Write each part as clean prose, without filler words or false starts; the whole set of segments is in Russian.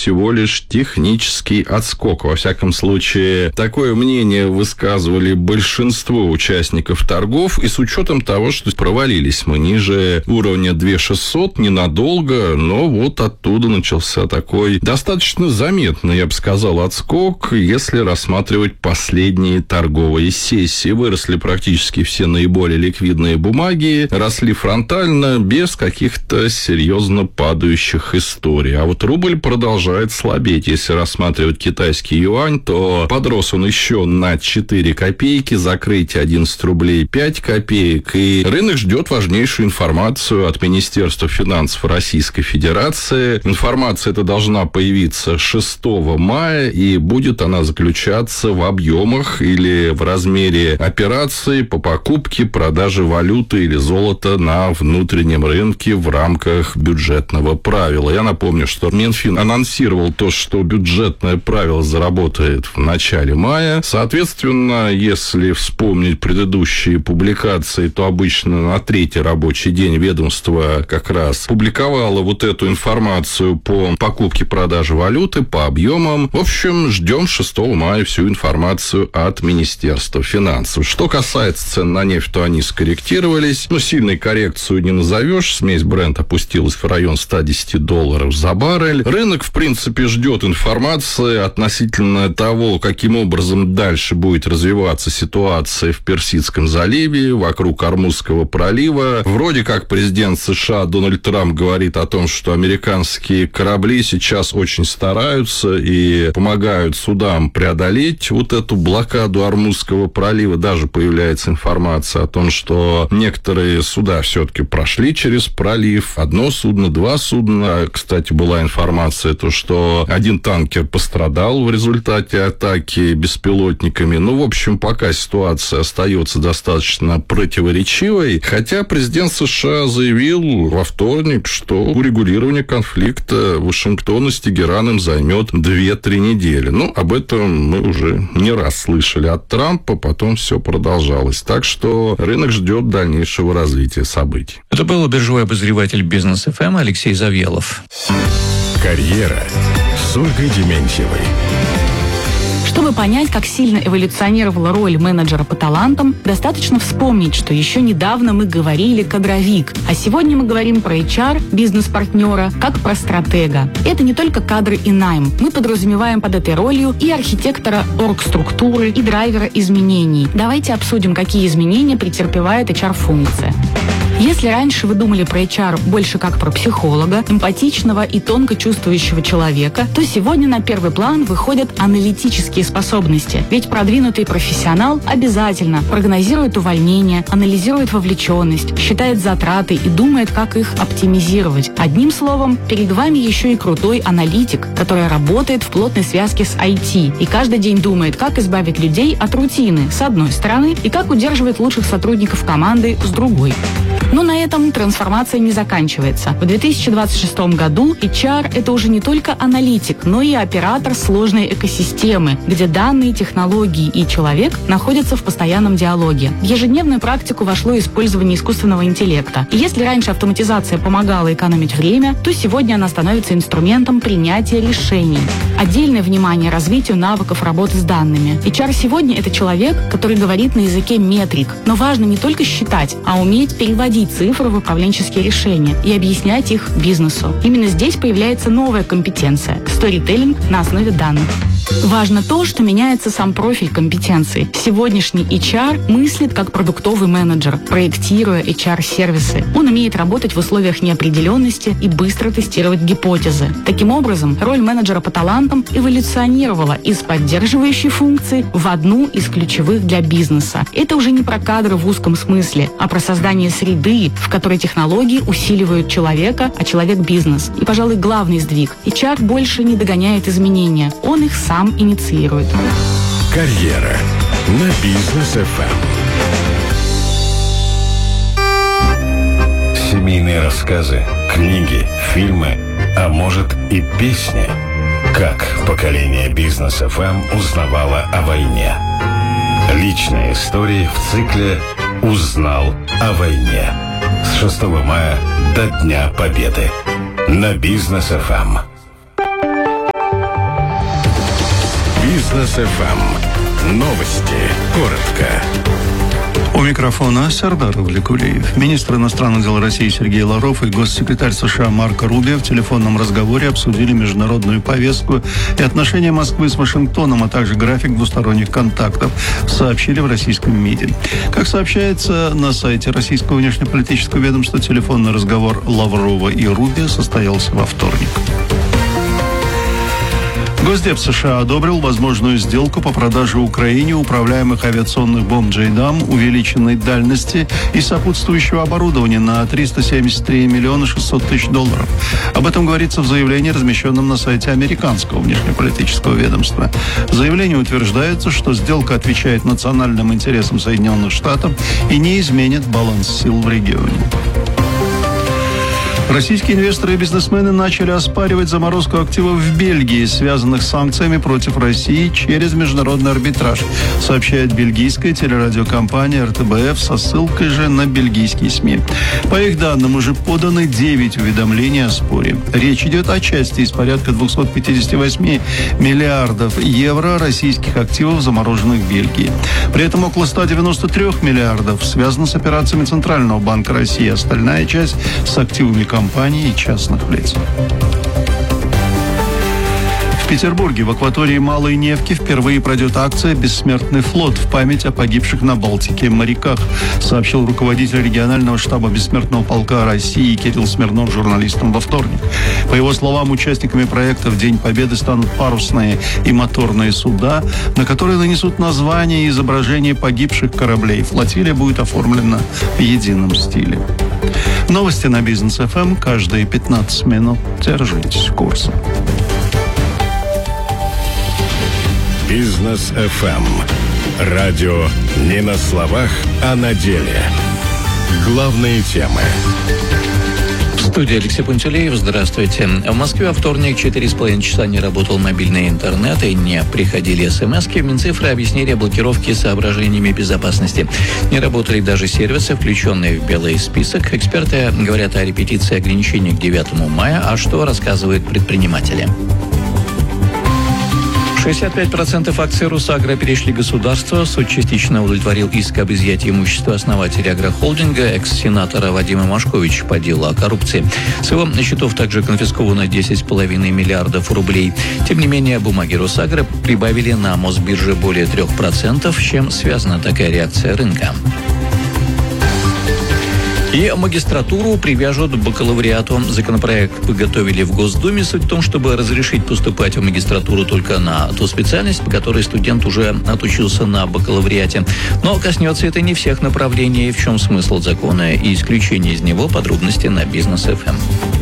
всего лишь технический отскок. Во всяком случае, такое мнение высказывали большинство участников торгов, и с учетом того, что провалились мы ниже уровня 2600 ненадолго, но вот оттуда начался такой достаточно заметный, я бы сказал, отскок, если рассматривать последние торговые сессии. Выросли практически все наиболее ликвидные бумаги, росли фронтально, без каких-то серьезно падающих историй. А вот рубль продолжает слабеть. Если рассматривать китайский юань, то подрос он еще на 4 копейки, закрытие 11 рублей 5 копеек. И рынок ждет важнейшую информацию от Министерства финансов Российской Федерации. Информация эта должна появиться 6 мая, и будет она заключаться в объемах или в размере операций по покупке, продаже валюты или золота на внутреннем рынке в рамках бюджетного правила. Я напомню, что Минфин анонсировал то, что бюджетное правило заработает в начале мая. Соответственно, если вспомнить предыдущие публикации, то обычно на третий рабочий день ведомство как раз публиковало вот эту информацию по покупке, продаже валюты, по объемам. В общем, ждем 6 мая всю информацию от Министерства финансов. Что касается цен на нефть, то они скорректировались. Но сильной коррекцию не назовешь. Смесь Brent опустилась в район $110 за баррель. Рынок, в принципе, ждет информации относительно того, каким образом дальше будет развиваться ситуация в Персидском заливе, вокруг Ормузского пролива. Вроде как президент США Дональд Трамп говорит о том, что американские корабли сейчас очень стараются и помогают судам преодолеть вот эту блокаду Ормузского пролива. Даже появляется информация о том, что некоторые суда все-таки прошли через пролив. Одно судно, два судна. Кстати, была информация, то, что один танкер пострадал в результате атаки беспилотниками. Ну, в общем, пока ситуация остается достаточно противоречивой. Хотя президент США заявил во вторник, что урегулирование конфликта Вашингтона с Тегераном займет 2-3 недели. Ну, об этом мы уже не раз слышали от Трампа, потом все продолжалось. Так что рынок ждет дальнейшего развития событий. Это был биржевой обозреватель Бизнес ФМ Алексей Завьялов. Карьера с Ольгой Дементьевой. Чтобы понять, как сильно эволюционировала роль менеджера по талантам, достаточно вспомнить, что еще недавно мы говорили «кадровик», а сегодня мы говорим про HR, бизнес-партнера, как про стратега. Это не только кадры и найм. Мы подразумеваем под этой ролью и архитектора оргструктуры, и драйвера изменений. Давайте обсудим, какие изменения претерпевает HR-функция. Если раньше вы думали про HR больше как про психолога, эмпатичного и тонко чувствующего человека, то сегодня на первый план выходят аналитические способности. Ведь продвинутый профессионал обязательно прогнозирует увольнение, анализирует вовлеченность, считает затраты и думает, как их оптимизировать. Одним словом, перед вами еще и крутой аналитик, который работает в плотной связке с IT и каждый день думает, как избавить людей от рутины, с одной стороны, и как удерживать лучших сотрудников команды, с другой. Но на этом трансформация не заканчивается. В 2026 году HR – это уже не только аналитик, но и оператор сложной экосистемы, где данные, технологии и человек находятся в постоянном диалоге. В ежедневную практику вошло использование искусственного интеллекта. И если раньше автоматизация помогала экономить время, то сегодня она становится инструментом принятия решений. Отдельное внимание развитию навыков работы с данными. HR сегодня – это человек, который говорит на языке метрик. Но важно не только считать, а уметь переводить цифры в управленческие решения и объяснять их бизнесу. Именно здесь появляется новая компетенция – сторителлинг на основе данных. Важно то, что меняется сам профиль компетенций. Сегодняшний HR мыслит как продуктовый менеджер, проектируя HR-сервисы. Он умеет работать в условиях неопределенности и быстро тестировать гипотезы. Таким образом, роль менеджера по талантам эволюционировала из поддерживающей функции в одну из ключевых для бизнеса. Это уже не про кадры в узком смысле, а про создание среды, в которой технологии усиливают человека, а человек – бизнес. И, пожалуй, главный сдвиг – HR больше не догоняет изменения, он их сам инициирует. Карьера на Бизнес ФМ. Семейные рассказы, книги, фильмы, а может и песни. Как поколение Бизнес ФМ узнавало о войне. Личные истории в цикле «Узнал о войне». С 6 мая до Дня Победы. На Бизнес ФМ. Бизнес FM. Новости. Коротко. У микрофона Сардар Валикулиев. Министр иностранных дел России Сергей Лавров и госсекретарь США Марко Рубио в телефонном разговоре обсудили международную повестку и отношения Москвы с Вашингтоном, а также график двусторонних контактов, сообщили в российском МИДе. Как сообщается на сайте российского внешнеполитического ведомства, телефонный разговор Лаврова и Рубио состоялся во вторник. Госдеп США одобрил возможную сделку по продаже Украине управляемых авиационных бомб «Джейдам» увеличенной дальности и сопутствующего оборудования на $373 миллиона 600 тысяч. Об этом говорится в заявлении, размещенном на сайте американского внешнеполитического ведомства. В заявлении утверждается, что сделка отвечает национальным интересам Соединенных Штатов и не изменит баланс сил в регионе. Российские инвесторы и бизнесмены начали оспаривать заморозку активов в Бельгии, связанных с санкциями против России через международный арбитраж, сообщает бельгийская телерадиокомпания РТБФ со ссылкой же на бельгийские СМИ. По их данным, уже поданы 9 уведомлений о споре. Речь идет о части из порядка 258 миллиардов евро российских активов, замороженных в Бельгии. При этом около 193 миллиардов связано с операциями Центрального банка России, остальная часть с активами компаний и частных лиц. В Петербурге в акватории Малой Невки впервые пройдет акция «Бессмертный флот» в память о погибших на Балтике моряках, сообщил руководитель регионального штаба Бессмертного полка России Кирилл Смирнов журналистам во вторник. По его словам, участниками проекта в День Победы станут парусные и моторные суда, на которые нанесут названия и изображения погибших кораблей. Флотилия будет оформлена в едином стиле. Новости на Бизнес FM каждые 15 минут. Держитесь курса. Бизнес FM. Радио не на словах, а на деле. Главные темы. В студии Алексей Пантелеев. Здравствуйте. В Москве во вторник 4,5 часа не работал мобильный интернет и не приходили смски. В Минцифры объяснили блокировки соображениями безопасности. Не работали даже сервисы, включенные в белый список. Эксперты говорят о репетиции ограничений к 9 мая. А что рассказывают предприниматели? 65% акций «Русагро» перешли государству. Суд частично удовлетворил иск об изъятии имущества основателя агрохолдинга, экс-сенатора Вадима Машковича по делу о коррупции. С его счетов также конфисковано 10,5 миллиардов рублей. Тем не менее, бумаги «Русагро» прибавили на Мосбирже более 3%, с чем связана такая реакция рынка. И магистратуру привяжут к бакалавриату. Законопроект подготовили в Госдуме. Суть в том, чтобы разрешить поступать в магистратуру только на ту специальность, по которой студент уже отучился на бакалавриате. Но коснется это не всех направлений. В чем смысл закона и исключение из него, подробности на Бизнес FM.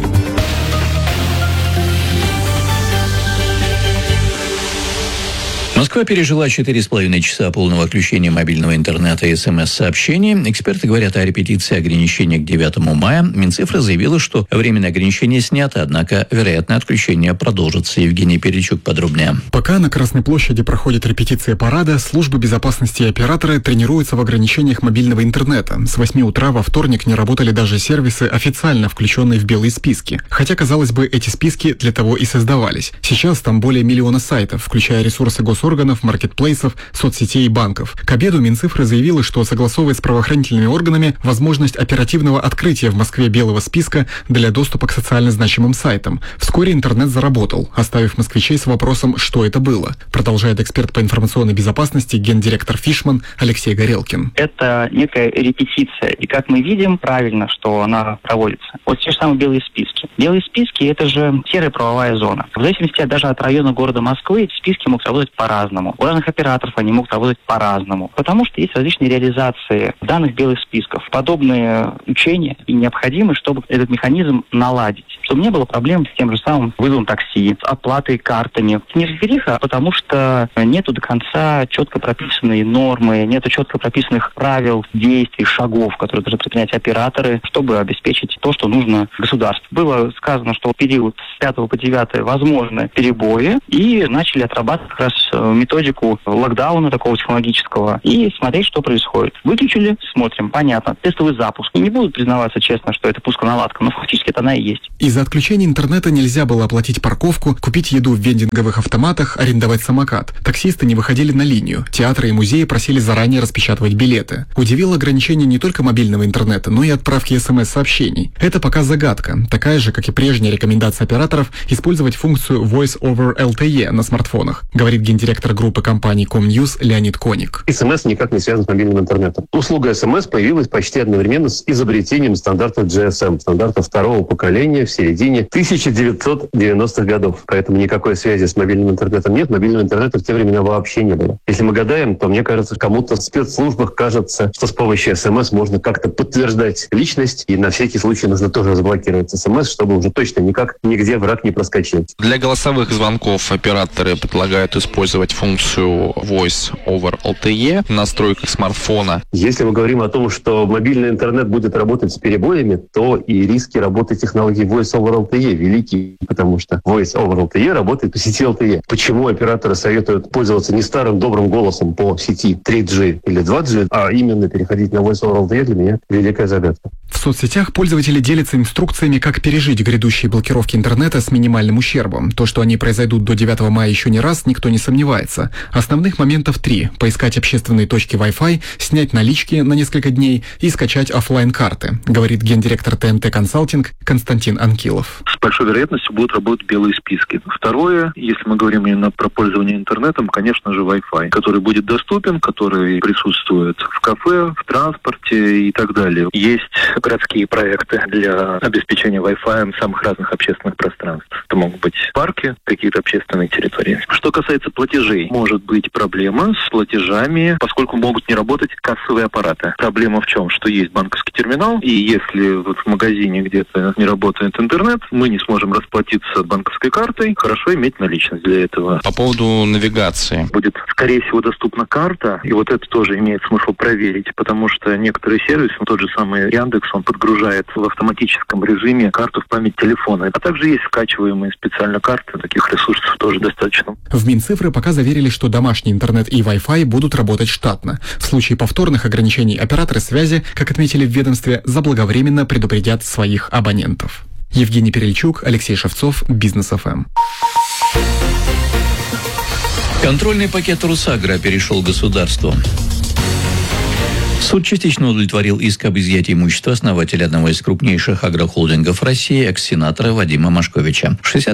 Москва пережила 4,5 часа полного отключения мобильного интернета и СМС-сообщений. Эксперты говорят о репетиции ограничения к 9 мая. Минцифра заявила, что временное ограничение снято, однако вероятно отключение продолжится. Евгений Перечук подробнее. Пока на Красной площади проходит репетиция парада, службы безопасности и операторы тренируются в ограничениях мобильного интернета. С 8 утра во вторник не работали даже сервисы, официально включенные в белые списки. Хотя, казалось бы, эти списки для того и создавались. Сейчас там более миллиона сайтов, включая ресурсы госорганов, маркетплейсов, соцсетей и банков. К обеду Минцифра заявила, что согласовывает с правоохранительными органами возможность оперативного открытия в Москве белого списка для доступа к социально значимым сайтам. Вскоре интернет заработал, оставив москвичей с вопросом, что это было. Продолжает эксперт по информационной безопасности, гендиректор Фишман Алексей Горелкин. Это некая репетиция. И как мы видим, правильно, что она проводится. Вот те же самые белые списки. Белые списки – это же серая правовая зона. В зависимости даже от района города Москвы эти списки могут работать по-разному. У разных операторов они могут работать по-разному. Потому что есть различные реализации данных белых списков. Подобные учения и необходимы, чтобы этот механизм наладить. Чтобы не было проблем с тем же самым вызовом такси, с оплатой картами. Неразбериха, потому что нету до конца четко прописанной нормы, нету четко прописанных правил, действий, шагов, которые должны предпринять операторы, чтобы обеспечить то, что нужно государству. Было сказано, что в период с 5 по 9 возможны перебои, и начали отрабатывать как раз методику локдауна такого технологического и смотреть, что происходит. Выключили, смотрим, понятно. Тестовый запуск. И не будут признаваться честно, что это пусконаладка, но фактически это она и есть. Из-за отключения интернета нельзя было оплатить парковку, купить еду в вендинговых автоматах, арендовать самокат. Таксисты не выходили на линию. Театры и музеи просили заранее распечатывать билеты. Удивило ограничение не только мобильного интернета, но и отправки СМС-сообщений. Это пока загадка. Такая же, как и прежняя рекомендация операторов, использовать функцию Voice over LTE на смартфонах, говорит гендиректор группы компаний Comnews Леонид Коник. СМС никак не связан с мобильным интернетом. Услуга СМС появилась почти одновременно с изобретением стандарта GSM, стандарта второго поколения в середине 1990-х годов. Поэтому никакой связи с мобильным интернетом нет. Мобильного интернета в те времена вообще не было. Если мы гадаем, то мне кажется, кому-то в спецслужбах кажется, что с помощью СМС можно как-то подтверждать личность, и на всякий случай нужно тоже заблокировать СМС, чтобы уже точно никак нигде враг не проскочил. Для голосовых звонков операторы предлагают использовать функцию Voice over LTE в настройках смартфона. Если мы говорим о том, что мобильный интернет будет работать с перебоями, то и риски работы технологии Voice over LTE велики, потому что Voice over LTE работает по сети LTE. Почему операторы советуют пользоваться не старым добрым голосом по сети 3G или 2G, а именно переходить на Voice over LTE, для меня великая загадка. В соцсетях пользователи делятся инструкциями, как пережить грядущие блокировки интернета с минимальным ущербом. То, что они произойдут до 9 мая еще не раз, никто не сомневается. Основных моментов 3. Поискать общественные точки Wi-Fi, снять налички на несколько дней и скачать офлайн-карты, говорит гендиректор ТНТ Консалтинг Константин Анкилов. С большой вероятностью будут работать белые списки. Второе, если мы говорим именно про пользование интернетом, конечно же, Wi-Fi, который будет доступен, который присутствует в кафе, в транспорте и так далее. Есть городские проекты для обеспечения Wi-Fi в самых разных общественных пространствах. Это могут быть парки, какие-то общественные территории. Что касается платежей, может быть проблема с платежами, поскольку могут не работать кассовые аппараты. Проблема в чем? Что есть банковский терминал, и если вот в магазине где-то не работает интернет, мы не сможем расплатиться банковской картой, хорошо иметь наличность для этого. По поводу навигации. Будет, скорее всего, доступна карта, и вот это тоже имеет смысл проверить, потому что некоторые сервисы, тот же самый Яндекс, он подгружает в автоматическом режиме карту в память телефона. А также есть скачиваемые специально карты, таких ресурсов тоже достаточно. В Минцифры пока заверили, что домашний интернет и Wi-Fi будут работать штатно. В случае повторных ограничений операторы связи, как отметили в ведомстве, заблаговременно предупредят своих абонентов. Евгений Перельчук, Алексей Шевцов, Бизнес ФМ. Контрольный пакет Русагра перешел государству. Суд частично удовлетворил иск об изъятии имущества основателя одного из крупнейших агрохолдингов России, экс-сенатора Вадима Машковича.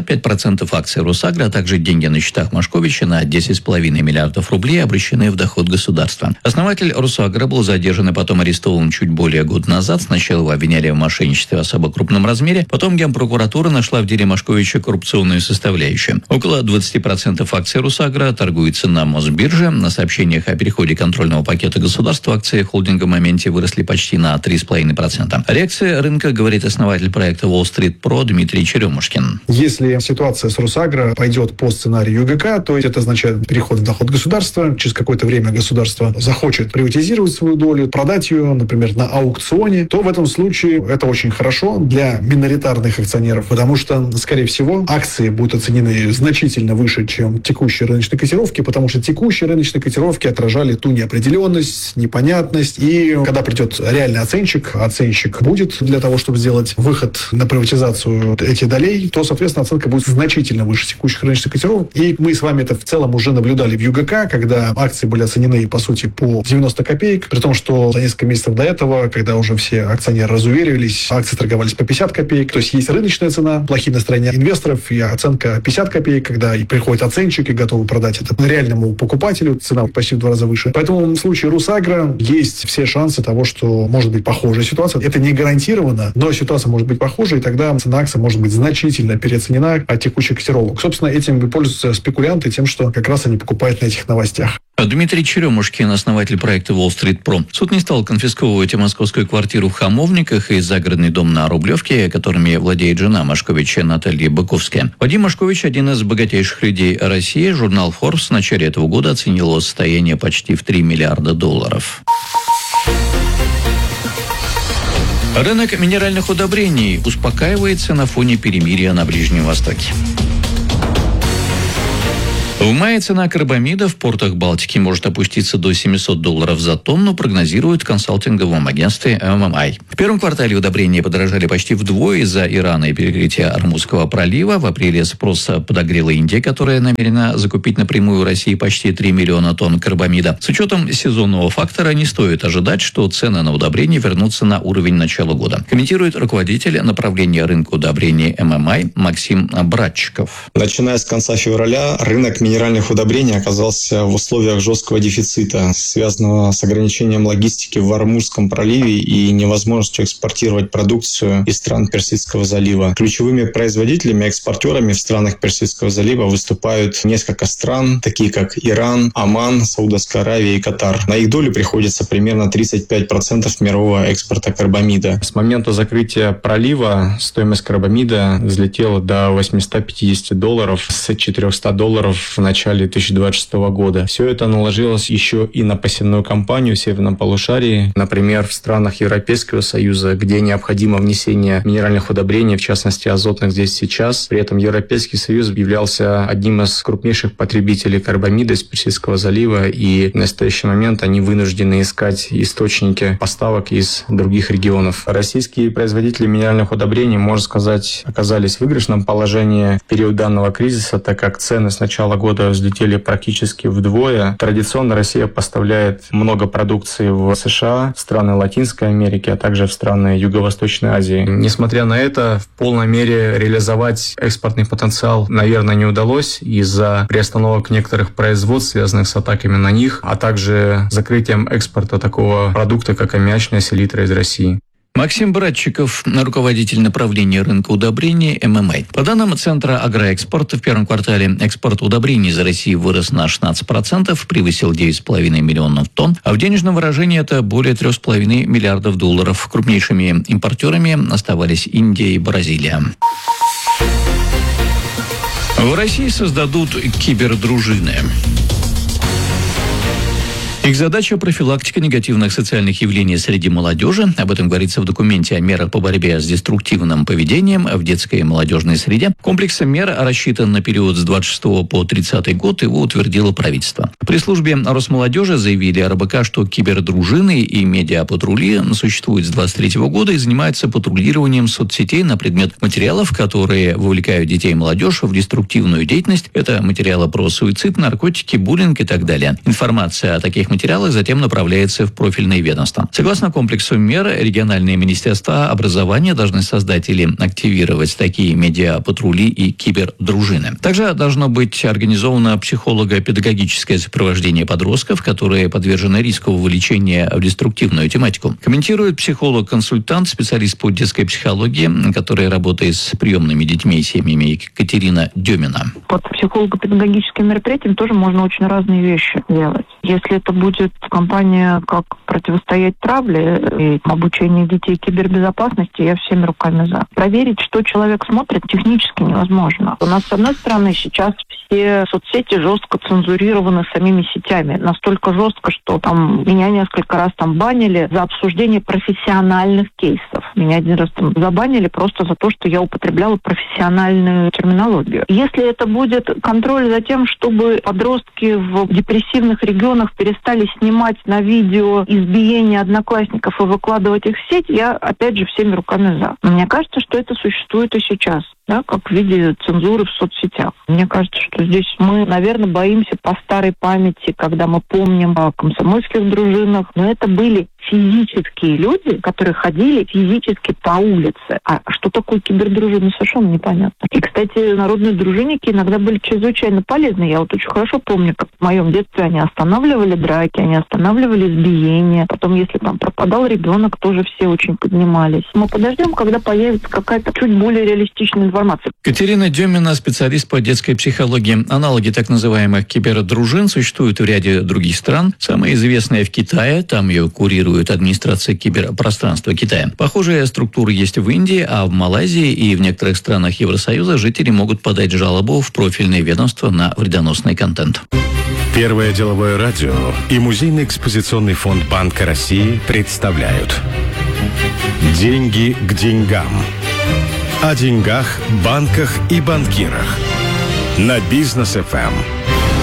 65% акций Русагра, а также деньги на счетах Машковича на 10,5 миллиардов рублей обращены в доход государства. Основатель Русагра был задержан и потом арестован чуть более года назад. Сначала его обвиняли в мошенничестве в особо крупном размере, потом Генпрокуратура нашла в деле Машковича коррупционную составляющую. Около 20% акций Русагра торгуется на Мосбирже. На сообщениях о переходе контрольного пакета государства акции холдинга в моменте выросли почти на 3,5%. Реакция рынка, говорит основатель проекта Wall Street Pro Дмитрий Черемушкин. Если ситуация с Русагро пойдет по сценарию ЮГК, то это означает переход в доход государства. Через какое-то время государство захочет приватизировать свою долю, продать ее, например, на аукционе, то в этом случае это очень хорошо для миноритарных акционеров, потому что, скорее всего, акции будут оценены значительно выше, чем текущие рыночные котировки, потому что текущие рыночные котировки отражали ту неопределенность, непонятность. И когда придет реальный оценщик будет для того, чтобы сделать выход на приватизацию этих долей, то, соответственно, оценка будет значительно выше текущих рыночных котировок. И мы с вами это в целом уже наблюдали в ЮГК, когда акции были оценены, по сути, по 90 копеек, при том, что за несколько месяцев до этого, когда уже все акционеры разуверились, акции торговались по 50 копеек. То есть есть рыночная цена, плохие настроения инвесторов, и оценка 50 копеек, когда и приходит оценщик и готовы продать это реальному покупателю, цена почти в 2 раза выше. Поэтому в случае Русагро есть все шансы того, что может быть похожая ситуация. Это не гарантированно, но ситуация может быть похожей, и тогда цена акции может быть значительно переоценена от текущих котировок. Собственно, этим и пользуются спекулянты тем, что как раз они покупают на этих новостях. Дмитрий Черемушкин, основатель проекта Wall Street Pro. Суд не стал конфисковывать и московскую квартиру в Хамовниках и загородный дом на Рублевке, которыми владеет жена Машковича Наталья Быковская. Вадим Машкович – один из богатейших людей России. Журнал Forbes в начале этого года оценил его состояние почти в $3 миллиарда. Рынок минеральных удобрений успокаивается на фоне перемирия на Ближнем Востоке. В мае цена карбамида в портах Балтики может опуститься до $700 за тонну, прогнозирует в консалтинговом агентстве MMI. В первом квартале удобрения подорожали почти вдвое из-за Ирана и перекрытия Ормузского пролива. В апреле спрос подогрела Индия, которая намерена закупить напрямую у России почти 3 миллиона тонн карбамида. С учетом сезонного фактора не стоит ожидать, что цены на удобрения вернутся на уровень начала года. Комментирует руководитель направления рынка удобрений MMI Максим Братчиков. Начиная с конца февраля рынок минеральных удобрений оказался в условиях жесткого дефицита, связанного с ограничением логистики в Ормузском проливе и невозможностью экспортировать продукцию из стран Персидского залива. Ключевыми производителями и экспортерами в странах Персидского залива выступают несколько стран, такие как Иран, Оман, Саудовская Аравия и Катар. На их долю приходится примерно 35% мирового экспорта карбамида. С момента закрытия пролива стоимость карбамида взлетела до $850 с $400 в начале 2026 года. Все это наложилось еще и на посевную кампанию в северном полушарии. Например, в странах Европейского Союза, где необходимо внесение минеральных удобрений, в частности азотных здесь сейчас. При этом Европейский Союз являлся одним из крупнейших потребителей карбамида из Персидского залива, и в настоящий момент они вынуждены искать источники поставок из других регионов. Российские производители минеральных удобрений, можно сказать, оказались в выигрышном положении в период данного кризиса, так как цены с начала года взлетели практически вдвое. Традиционно Россия поставляет много продукции в США, в страны Латинской Америки, а также в страны Юго-Восточной Азии. Несмотря на это, в полной мере реализовать экспортный потенциал, наверное, не удалось из-за приостановок некоторых производств, связанных с атаками на них, а также закрытием экспорта такого продукта, как аммиачная селитра из России. Максим Братчиков, руководитель направления рынка удобрений ММА. По данным Центра агроэкспорта, в первом квартале экспорт удобрений из России вырос на 16%, превысил 9,5 миллионов тонн, а в денежном выражении это более $3,5 миллиардов. Крупнейшими импортерами оставались Индия и Бразилия. В России создадут кибердружины. Их задача – профилактика негативных социальных явлений среди молодежи. Об этом говорится в документе о мерах по борьбе с деструктивным поведением в детской и молодежной среде. Комплекс мер рассчитан на период с 26 по 30 год. Его утвердило правительство. При службе Росмолодежи заявили РБК, что кибердружины и медиапатрули существуют с 23 года и занимаются патрулированием соцсетей на предмет материалов, которые вовлекают детей и молодежь в деструктивную деятельность. Это материалы про суицид, наркотики, буллинг и так далее. Информация о таких материалы затем направляется в профильные ведомства. Согласно комплексу мер, региональные министерства образования должны создать или активировать такие медиапатрули и кибердружины. Также должно быть организовано психолого-педагогическое сопровождение подростков, которые подвержены риску вовлечения в деструктивную тематику. Комментирует психолог-консультант, специалист по детской психологии, который работает с приемными детьми и семьями, Екатерина Демина. Под психолого-педагогическим мероприятием тоже можно очень разные вещи делать. Если это будет кампания «Как противостоять травле» и обучение детей кибербезопасности, я всеми руками за. Проверить, что человек смотрит, технически невозможно. У нас, с одной стороны, сейчас все соцсети жестко цензурированы самими сетями. Настолько жестко, что там меня несколько раз там банили за обсуждение профессиональных кейсов. Меня один раз там забанили просто за то, что я употребляла профессиональную терминологию. Если это будет контроль за тем, чтобы подростки в депрессивных регионах перестали снимать на видео избиения одноклассников и выкладывать их в сеть, я, опять же, всеми руками за. Но мне кажется, что это существует и сейчас, да, как в виде цензуры в соцсетях. Мне кажется, что здесь мы, наверное, боимся по старой памяти, когда мы помним о комсомольских дружинах, но это были физические люди, которые ходили физически по улице. А что такое кибердружины, совершенно непонятно. И, кстати, народные дружинники иногда были чрезвычайно полезны. Я вот очень хорошо помню, как в моем детстве они останавливали драки, они останавливали избиения. Потом, если там пропадал ребенок, тоже все очень поднимались. Мы подождем, когда появится какая-то чуть более реалистичная информация. Катерина Демина, специалист по детской психологии. Аналоги так называемых кибердружин существуют в ряде других стран. Самая известная в Китае, там ее курирует администрация киберпространства Китая. Похожие структуры есть в Индии, а в Малайзии и в некоторых странах Евросоюза жители могут подать жалобу в профильные ведомства на вредоносный контент. Первое деловое радио и Музейный экспозиционный фонд Банка России представляют «Деньги к деньгам». О деньгах, банках и банкирах. На Бизнес ФМ.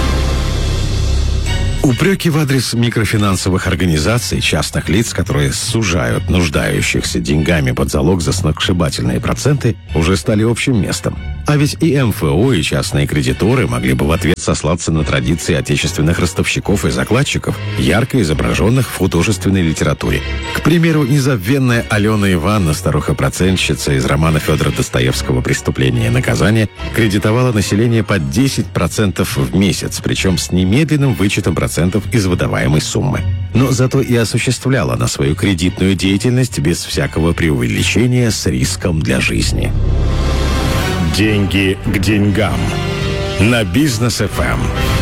Упреки в адрес микрофинансовых организаций, частных лиц, которые сужают нуждающихся деньгами под залог за сногсшибательные проценты, уже стали общим местом. А ведь и МФО, и частные кредиторы могли бы в ответ сослаться на традиции отечественных ростовщиков и закладчиков, ярко изображенных в художественной литературе. К примеру, незабвенная Алена Ивановна, старуха-процентщица из романа Федора Достоевского «Преступление и наказание», кредитовала население под 10% в месяц, причем с немедленным вычетом процентов из выдаваемой суммы. Но зато и осуществляла она свою кредитную деятельность без всякого преувеличения с риском для жизни. Деньги к деньгам. На Бизнес ФМ.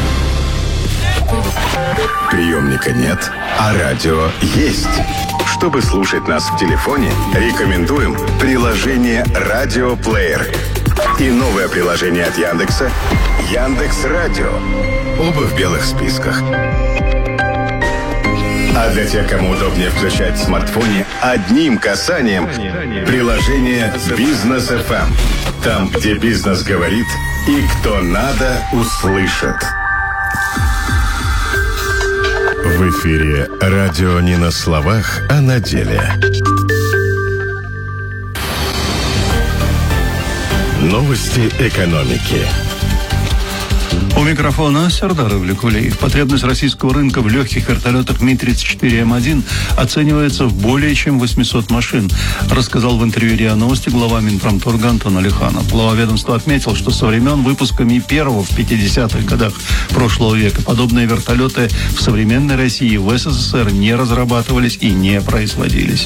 Приемника нет, а радио есть. Чтобы слушать нас в телефоне, рекомендуем приложение «Радиоплеер» и новое приложение от Яндекса «Яндекс.Радио». Оба в белых списках. А для тех, кому удобнее включать в смартфоне одним касанием приложение «Бизнес ФМ». Там, где бизнес говорит и кто надо, услышит. В эфире радио не на словах, а на деле. Новости экономики. У микрофона Сердар Ивликулиев. Потребность российского рынка в легких вертолетах Ми-34М1 оценивается в более чем 800 машин, рассказал в интервью РИА Новости глава Минпромторга Антон Алиханов. Глава ведомства отметил, что со времен выпуска Ми-1 в 50-х годах прошлого века подобные вертолеты в современной России и в СССР не разрабатывались и не производились.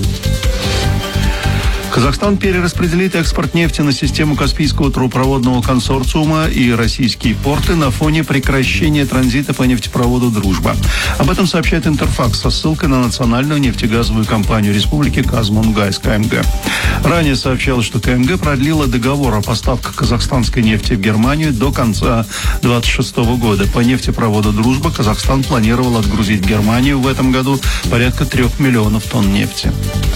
Казахстан перераспределит экспорт нефти на систему Каспийского трубопроводного консорциума и российские порты на фоне прекращения транзита по нефтепроводу «Дружба». Об этом сообщает Интерфакс со ссылкой на национальную нефтегазовую компанию республики «Казмунгайс» КМГ. Ранее сообщалось, что КМГ продлила договор о поставках казахстанской нефти в Германию до конца 2026 года. По нефтепроводу «Дружба» Казахстан планировал отгрузить в Германию в этом году порядка 3 миллионов тонн нефти.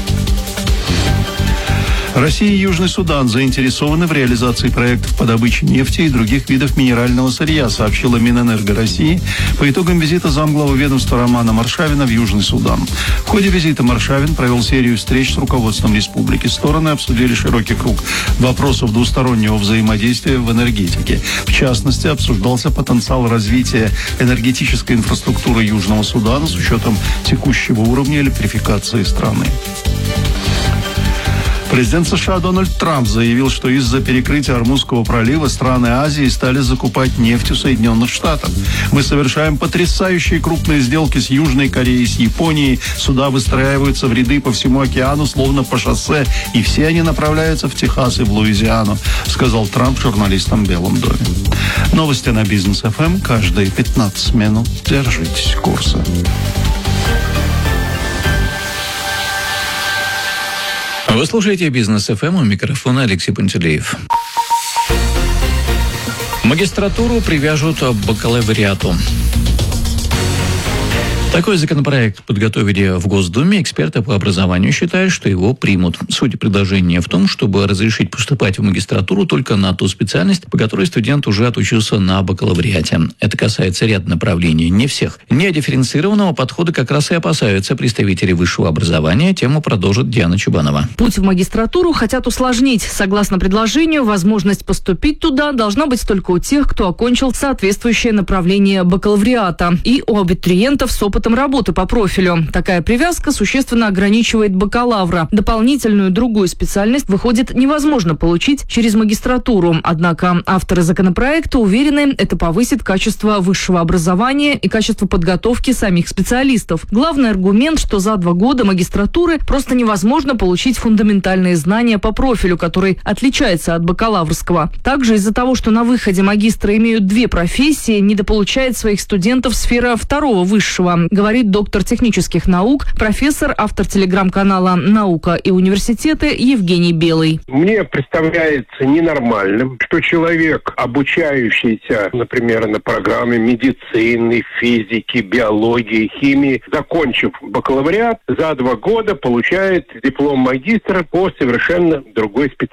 Россия и Южный Судан заинтересованы в реализации проектов по добыче нефти и других видов минерального сырья, сообщила Минэнерго России по итогам визита замглавы ведомства Романа Маршавина в Южный Судан. В ходе визита Маршавин провел серию встреч с руководством республики. Стороны обсудили широкий круг вопросов двустороннего взаимодействия в энергетике. В частности, обсуждался потенциал развития энергетической инфраструктуры Южного Судана с учетом текущего уровня электрификации страны. Президент США Дональд Трамп заявил, что из-за перекрытия Ормузского пролива страны Азии стали закупать нефть у Соединенных Штатов. Мы совершаем потрясающие крупные сделки с Южной Кореей, с Японией. Суда выстраиваются в ряды по всему океану, словно по шоссе, и все они направляются в Техас и в Луизиану, сказал Трамп журналистам в Белом доме. Новости на Бизнес ФМ каждые 15 минут. Держитесь курса. Вы слушаете «Бизнес ФМ», у микрофона Алексей Пантелеев. Магистратуру привяжут к бакалавриату. Такой законопроект подготовили в Госдуме. Эксперты по образованию считают, что его примут. Суть предложения в том, чтобы разрешить поступать в магистратуру только на ту специальность, по которой студент уже отучился на бакалавриате. Это касается ряда направлений, не всех. Недифференцированного подхода как раз и опасаются представители высшего образования. Тему продолжит Диана Чубанова. Путь в магистратуру хотят усложнить. Согласно предложению, возможность поступить туда должна быть только у тех, кто окончил соответствующее направление бакалавриата, и у абитуриентов с опытом работы по профилю. Такая привязка существенно ограничивает бакалавра. Дополнительную другую специальность, выходит, невозможно получить через магистратуру. Однако авторы законопроекта уверены, это повысит качество высшего образования и качество подготовки самих специалистов. Главный аргумент, что за 2 года магистратуры просто невозможно получить фундаментальные знания по профилю, который отличается от бакалаврского. Также из-за того, что на выходе магистры имеют 2 профессии, недополучает своих студентов сфера 2-го высшего, говорит доктор технических наук, профессор, автор телеграм-канала «Наука и университеты» Евгений Белый. Мне представляется ненормальным, что человек, обучающийся, например, на программе медицины, физики, биологии, химии, закончив бакалавриат, за 2 года получает диплом магистра по совершенно другой специальности.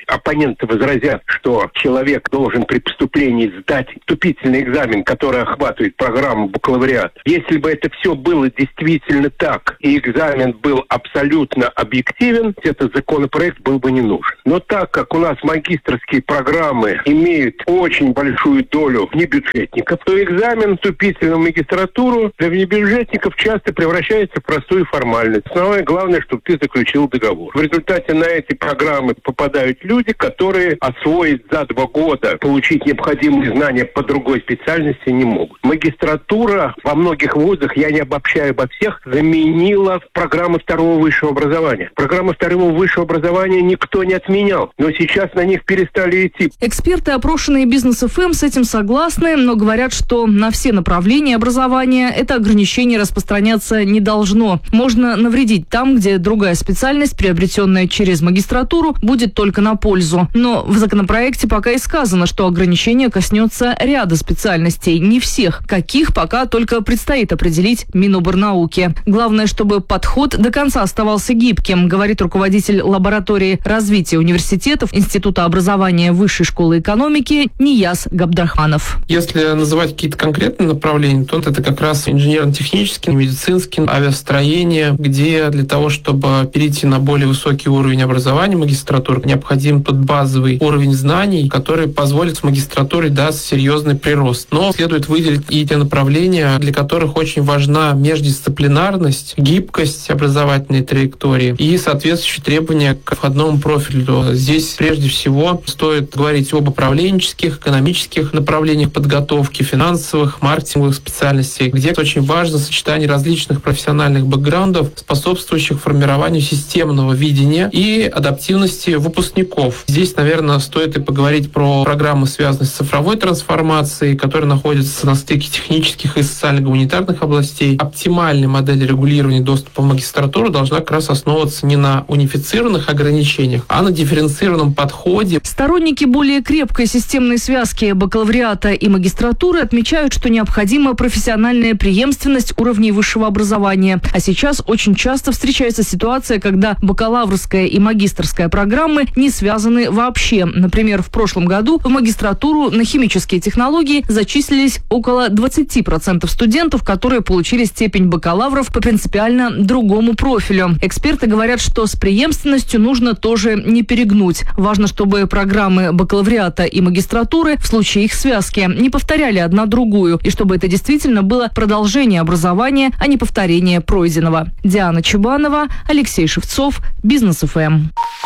оппоненты возразят, что человек должен при поступлении сдать вступительный экзамен, который охватывает программу бакалавриата. Если бы это все было действительно так, и экзамен был абсолютно объективен, этот законопроект был бы не нужен. Но так как у нас магистерские программы имеют очень большую долю внебюджетников, то экзамен вступительный в магистратуру для внебюджетников часто превращается в простую формальность. Самое главное, чтобы ты заключил договор. В результате на эти программы попадают люди, которые освоить за 2 года, получить необходимые знания по другой специальности не могут. Магистратура во многих вузах, я не обобщаю обо всех, заменила программы второго высшего образования. Программы второго высшего образования никто не отменял, но сейчас на них перестали идти. Эксперты, опрошенные Бизнес-ФМ, с этим согласны, но говорят, что на все направления образования это ограничение распространяться не должно. Можно навредить там, где другая специальность, приобретенная через магистратуру, будет только на пользу. Но в законопроекте пока и сказано, что ограничение коснется ряда специальностей, не всех. Каких пока только предстоит определить Минобрнауки. Главное, чтобы подход до конца оставался гибким, говорит руководитель лаборатории развития университетов Института образования Высшей школы экономики Нияз Габдрахманов. Если называть какие-то конкретные направления, то это как раз инженерно-технический, медицинский, авиастроение, где для того, чтобы перейти на более высокий уровень образования магистратуры, необходим тот базовый уровень знаний, который позволит в магистратуре даст серьезный прирост. Но следует выделить и те направления, для которых очень важна междисциплинарность, гибкость образовательной траектории и соответствующие требования к входному профилю. Здесь прежде всего стоит говорить об управленческих, экономических направлениях подготовки, финансовых, маркетинговых специальностей, где очень важно сочетание различных профессиональных бэкграундов, способствующих формированию системного видения и адаптивности выпускников. Здесь, наверное, стоит и поговорить про программы, связанные с цифровой трансформацией, которые находятся на стыке технических и социально-гуманитарных областей. Оптимальная модель регулирования доступа в магистратуру должна как раз основываться не на унифицированных ограничениях, а на дифференцированном подходе. Сторонники более крепкой системной связки бакалавриата и магистратуры отмечают, что необходима профессиональная преемственность уровней высшего образования. А сейчас очень часто встречается ситуация, когда бакалаврская и магистерская программы не связаны вообще. Например, в прошлом году в магистратуру на химические технологии зачислились около 20% студентов, которые получили степень бакалавров по принципиально другому профилю. Эксперты говорят, что с преемственностью нужно тоже не перегнуть. Важно, чтобы программы бакалавриата и магистратуры в случае их связки не повторяли одна другую, и чтобы это действительно было продолжение образования, а не повторение пройденного. Диана Чебанова, Алексей Шевцов, Бизнес-ФМ.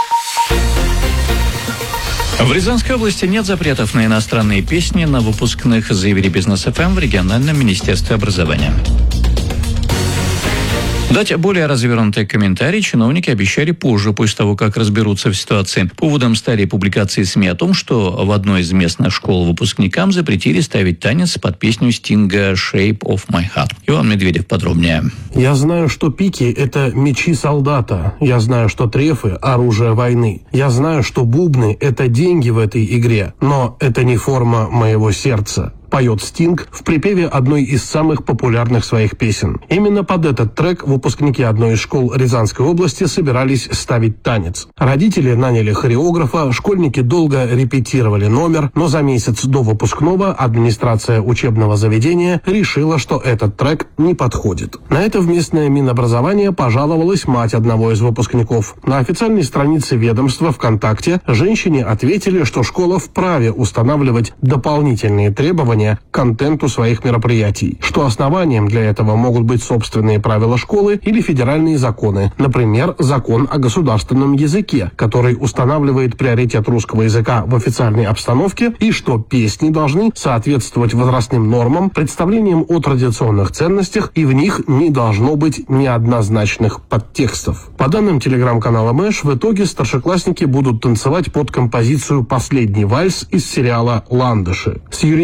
В Рязанской области нет запретов на иностранные песни на выпускных, заявили Бизнес-ФМ в региональном министерстве образования. Дать более развернутый комментарий чиновники обещали позже, после того, как разберутся в ситуации. Поводом стали публикации СМИ о том, что в одной из местных школ выпускникам запретили ставить танец под песню Стинга «Shape of My Heart». Иван Медведев подробнее. Я знаю, что пики – это мечи солдата. Я знаю, что трефы – оружие войны. Я знаю, что бубны – это деньги в этой игре. Но это не форма моего сердца. Поет Стинг в припеве одной из самых популярных своих песен. Именно под этот трек выпускники одной из школ Рязанской области собирались ставить танец. Родители наняли хореографа, школьники долго репетировали номер, но за месяц до выпускного администрация учебного заведения решила, что этот трек не подходит. На это в местное Минобразование пожаловалась мать одного из выпускников. На официальной странице ведомства ВКонтакте женщине ответили, что школа вправе устанавливать дополнительные требования к контенту своих мероприятий, что основанием для этого могут быть собственные правила школы или федеральные законы, например, закон о государственном языке, который устанавливает приоритет русского языка в официальной обстановке, и что песни должны соответствовать возрастным нормам, представлениям о традиционных ценностях, и в них не должно быть неоднозначных подтекстов. По данным телеграм-канала Мэш, в итоге старшеклассники будут танцевать под композицию «Последний вальс» из сериала «Ландыши». С юридической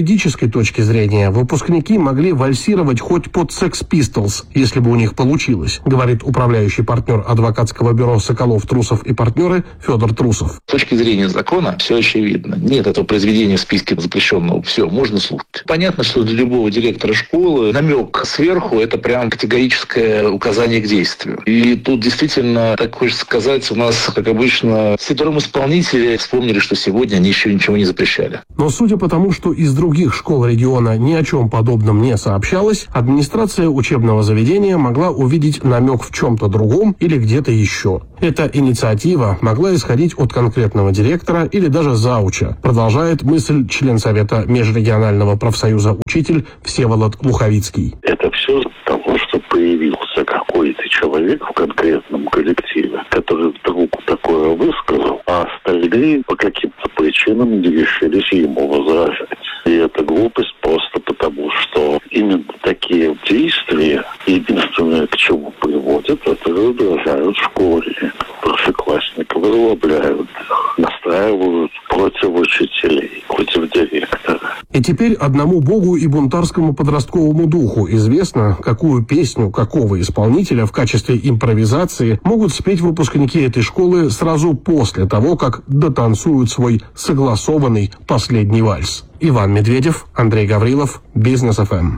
технической точки зрения, выпускники могли вальсировать хоть под Sex Pistols, если бы у них получилось, говорит управляющий партнер адвокатского бюро «Соколов, Трусов и партнеры» Федор Трусов. С точки зрения закона все очевидно. Нет этого произведения в списке запрещенного. Все, можно слушать. Понятно, что для любого директора школы намек сверху – это прям категорическое указание к действию. И тут действительно, так хочется сказать, у нас, как обычно, исполнители вспомнили, что сегодня они еще ничего не запрещали. Но судя по тому, что из других школ региона ни о чем подобном не сообщалось, администрация учебного заведения могла увидеть намек в чем-то другом или где-то еще. Эта инициатива могла исходить от конкретного директора или даже зауча, продолжает мысль член Совета межрегионального профсоюза «Учитель» Всеволод Луховицкий. Это все от того, что появился какой-то человек в конкретном коллективе, который вдруг такое высказал, а остальные по каким-то причинам не решились ему возражать. И это глупость просто потому, что именно такие действия, единственное, к чему приводят, это раздражают в школе. Старшеклассников разлобляют, настраивают против учителей, против директора. И теперь одному богу и бунтарскому подростковому духу известно, какую песню какого исполнителя в качестве импровизации могут спеть выпускники этой школы сразу после того, как дотанцуют свой согласованный последний вальс. Иван Медведев, Андрей Гаврилов, Бизнес ФМ.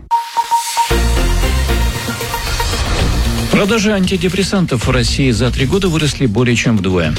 Продажи антидепрессантов в России за 3 года выросли более чем вдвое.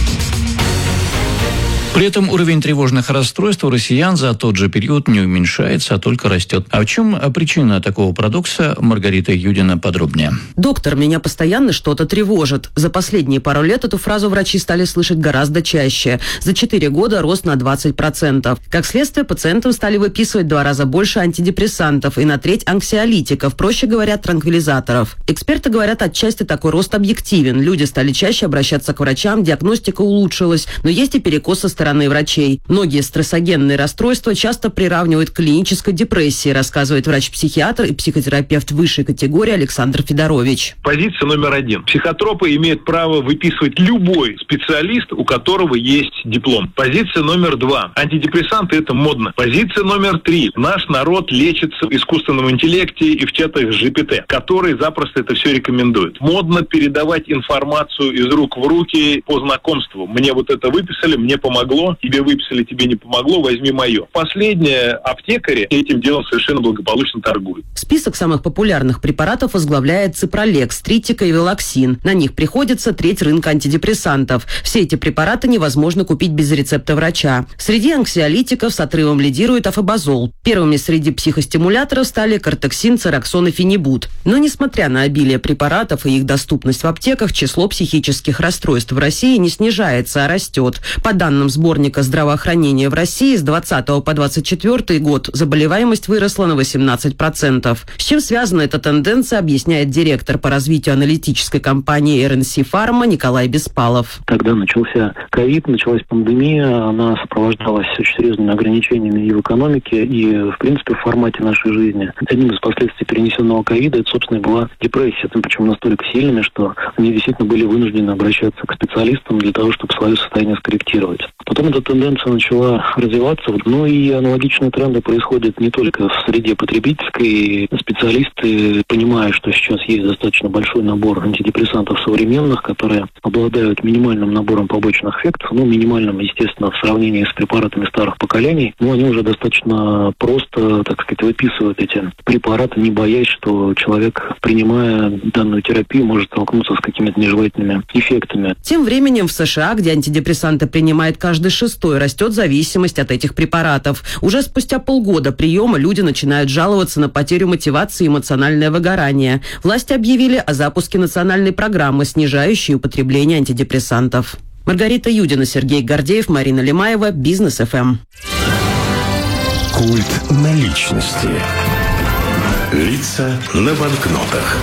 При этом уровень тревожных расстройств у россиян за тот же период не уменьшается, а только растет. А в чем причина такого парадокса? Маргарита Юдина подробнее. Доктор, меня постоянно что-то тревожит. За последние пару лет эту фразу врачи стали слышать гораздо чаще. За 4 года рост на 20%. Как следствие, пациентам стали выписывать в 2 раза больше антидепрессантов и на треть анксиолитиков, проще говоря, транквилизаторов. Эксперты говорят, отчасти такой рост объективен. Люди стали чаще обращаться к врачам, диагностика улучшилась, но есть и перекос со стороны врачей. Многие стрессогенные расстройства часто приравнивают к клинической депрессии, рассказывает врач-психиатр и психотерапевт высшей категории Александр Федорович. Позиция номер 1. Психотропы имеют право выписывать любой специалист, у которого есть диплом. Позиция номер 2. Антидепрессанты – это модно. Позиция номер 3. Наш народ лечится в искусственном интеллекте и в чатах GPT, которые запросто это все рекомендуют. Модно передавать информацию из рук в руки по знакомству. Мне вот это выписали, мне помогло. Тебе выписали, тебе не помогло, возьми мое. Последние аптекари этим делом совершенно благополучно торгуют. Список самых популярных препаратов возглавляет Ципролекс, Тритика и Велоксин. На них приходится треть рынка антидепрессантов. Все эти препараты невозможно купить без рецепта врача. Среди анксиолитиков с отрывом лидирует афобазол. Первыми среди психостимуляторов стали кортексин, цероксон и фенибут. Но несмотря на обилие препаратов и их доступность в аптеках, число психических расстройств в России не снижается, а растет. По данным сборника здравоохранения в России с 20 по 24 год заболеваемость выросла на 18%. С чем связана эта тенденция, объясняет директор по развитию аналитической компании РНС Фарма Николай Беспалов. Когда начался ковид, началась пандемия, она сопровождалась очень серьезными ограничениями и в экономике, и, в принципе, в формате нашей жизни. Одним из последствий перенесенного ковида, это, собственно, была депрессия, причем настолько сильными, что они действительно были вынуждены обращаться к специалистам для того, чтобы свое состояние скорректировать. Потом эта тенденция начала развиваться, но и аналогичные тренды происходят не только в среде потребительской. Специалисты, понимая, что сейчас есть достаточно большой набор антидепрессантов современных, которые обладают минимальным набором побочных эффектов, минимальным, естественно, в сравнении с препаратами старых поколений, но они уже достаточно просто, так сказать, выписывают эти препараты, не боясь, что человек, принимая данную терапию, может столкнуться с какими-то нежелательными эффектами. Тем временем в США, где антидепрессанты принимает каждый 6-й, растет зависимость от этих препаратов. Уже спустя полгода приема люди начинают жаловаться на потерю мотивации и эмоциональное выгорание. Власти объявили о запуске национальной программы, снижающей употребление антидепрессантов. Маргарита Юдина, Сергей Гордеев, Марина Лемаева, Бизнес ФМ. Культ наличности. Лица на банкнотах.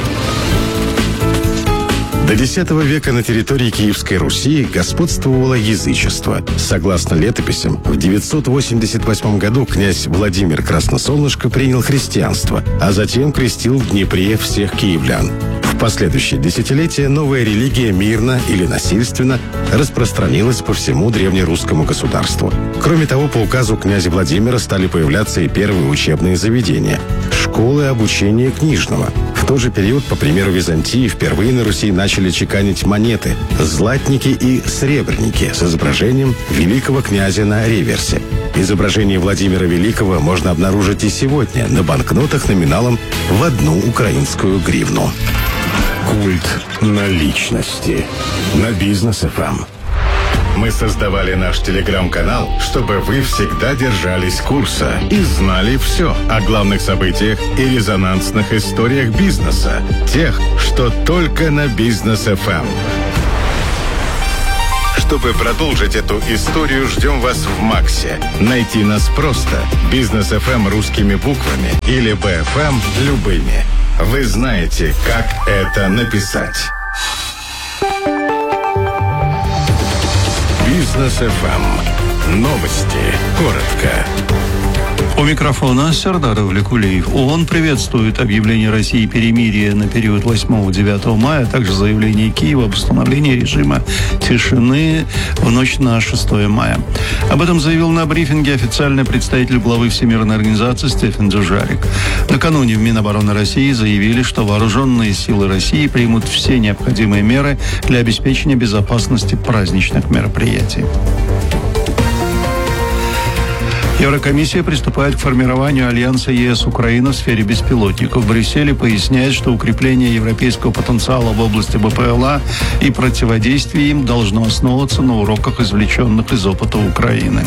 До X века на территории Киевской Руси господствовало язычество. Согласно летописям, в 988 году князь Владимир Красносолнышко принял христианство, а затем крестил в Днепре всех киевлян. В В последующие десятилетия новая религия мирно или насильственно распространилась по всему древнерусскому государству. Кроме того, по указу князя Владимира стали появляться и первые учебные заведения – школы обучения книжного. В тот же период, по примеру Византии, впервые на Руси начали чеканить монеты – златники и сребреники с изображением великого князя на реверсе. Изображение Владимира Великого можно обнаружить и сегодня на банкнотах номиналом в 1 украинскую гривну. Культ наличности на Бизнес ФМ. Мы создавали наш телеграм-канал, чтобы вы всегда держались курса и знали все о главных событиях и резонансных историях бизнеса. Тех, что только на Бизнес ФМ. Чтобы продолжить эту историю, ждем вас в Максе. Найти нас просто. Бизнес ФМ русскими буквами или БФМ любыми. Вы знаете, как это написать. Бизнес ФМ. Новости. Коротко. У микрофона Сердар Влекулиев. ООН приветствует объявление России перемирия на период 8-9 мая, а также заявление Киева об установлении режима тишины в ночь на 6 мая. Об этом заявил на брифинге официальный представитель главы Всемирной организации Стефан Дюжарик. Накануне в Минобороны России заявили, что вооруженные силы России примут все необходимые меры для обеспечения безопасности праздничных мероприятий. Еврокомиссия приступает к формированию альянса ЕС-Украина в сфере беспилотников. В Брюсселе поясняет, что укрепление европейского потенциала в области БПЛА и противодействие им должно основываться на уроках, извлеченных из опыта Украины.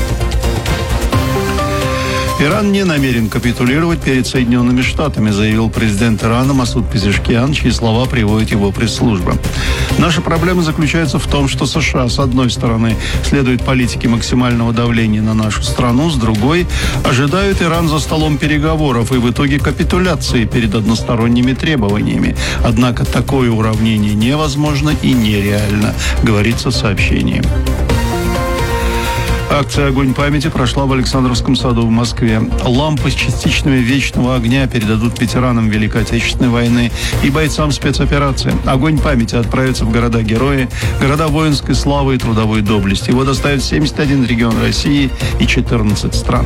Иран не намерен капитулировать перед Соединенными Штатами, заявил президент Ирана Масуд Пезешкиан, чьи слова приводит его пресс-служба. Наша проблема заключается в том, что США, с одной стороны, следует политике максимального давления на нашу страну, с другой, ожидают Иран за столом переговоров и в итоге капитуляции перед односторонними требованиями. Однако такое уравнение невозможно и нереально, говорится в сообщении. Акция «Огонь памяти» прошла в Александровском саду в Москве. Лампы с частичными вечного огня передадут ветеранам Великой Отечественной войны и бойцам спецоперации. «Огонь памяти» отправится в города-герои, города воинской славы и трудовой доблести. Его доставят в 71 регион России и 14 стран.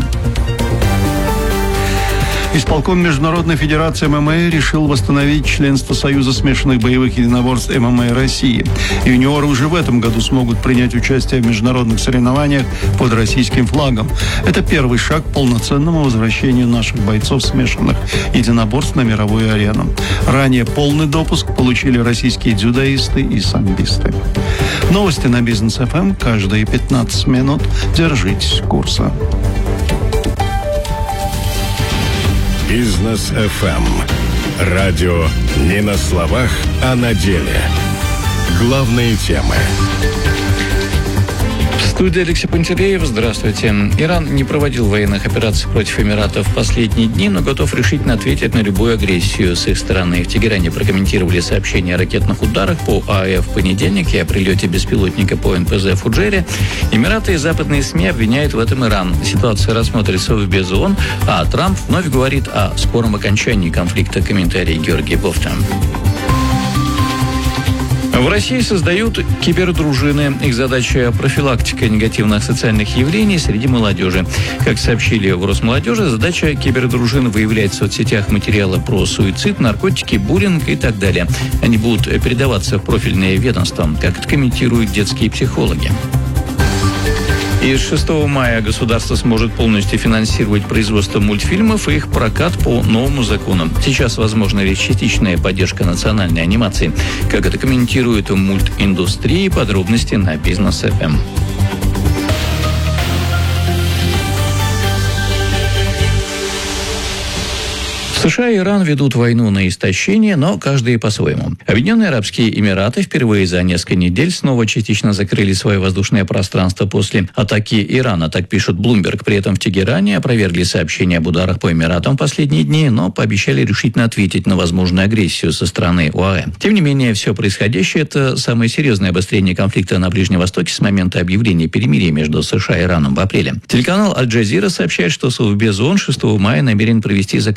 Исполком Международной Федерации ММА решил восстановить членство Союза смешанных боевых единоборств ММА России. Юниоры уже в этом году смогут принять участие в международных соревнованиях под российским флагом. Это первый шаг к полноценному возвращению наших бойцов смешанных единоборств на мировую арену. Ранее полный допуск получили российские дзюдоисты и самбисты. Новости на Бизнес ФМ каждые 15 минут. Держитесь курса. Бизнес ФМ. Радио не на словах, а на деле. Главные темы. В студии Алексей Пантелеев. Здравствуйте. Иран не проводил военных операций против Эмиратов в последние дни, но готов решительно ответить на любую агрессию с их стороны. В Тегеране прокомментировали сообщения о ракетных ударах по АЭФ в понедельник и о прилете беспилотника по НПЗ в Фуджейре. Эмираты и западные СМИ обвиняют в этом Иран. Ситуация рассмотрится в Совбез ООН, а Трамп вновь говорит о скором окончании конфликта. Комментарий Георгий Бофта. В России создают кибердружины. Их задача – профилактика негативных социальных явлений среди молодежи. Как сообщили в Росмолодежи, задача кибердружин – выявлять в соцсетях материалы про суицид, наркотики, буллинг и так далее. Они будут передаваться в профильные ведомства, как это комментируют детские психологи. И с 6 мая государство сможет полностью финансировать производство мультфильмов и их прокат по новому закону. Сейчас возможна лишь частичная поддержка национальной анимации. Как это комментирует мультиндустрия, подробности на Бизнес ФМ. США и Иран ведут войну на истощение, но каждый по-своему. Объединенные Арабские Эмираты впервые за несколько недель снова частично закрыли свое воздушное пространство после атаки Ирана, так пишет Bloomberg. При этом в Тегеране опровергли сообщения об ударах по Эмиратам в последние дни, но пообещали решительно ответить на возможную агрессию со стороны ОАЭ. Тем не менее, все происходящее – это самое серьезное обострение конфликта на Ближнем Востоке с момента объявления перемирия между США и Ираном в апреле. Телеканал Аль-Джазира сообщает, что Совбез ООН 6 мая намерен провести закрытую встречу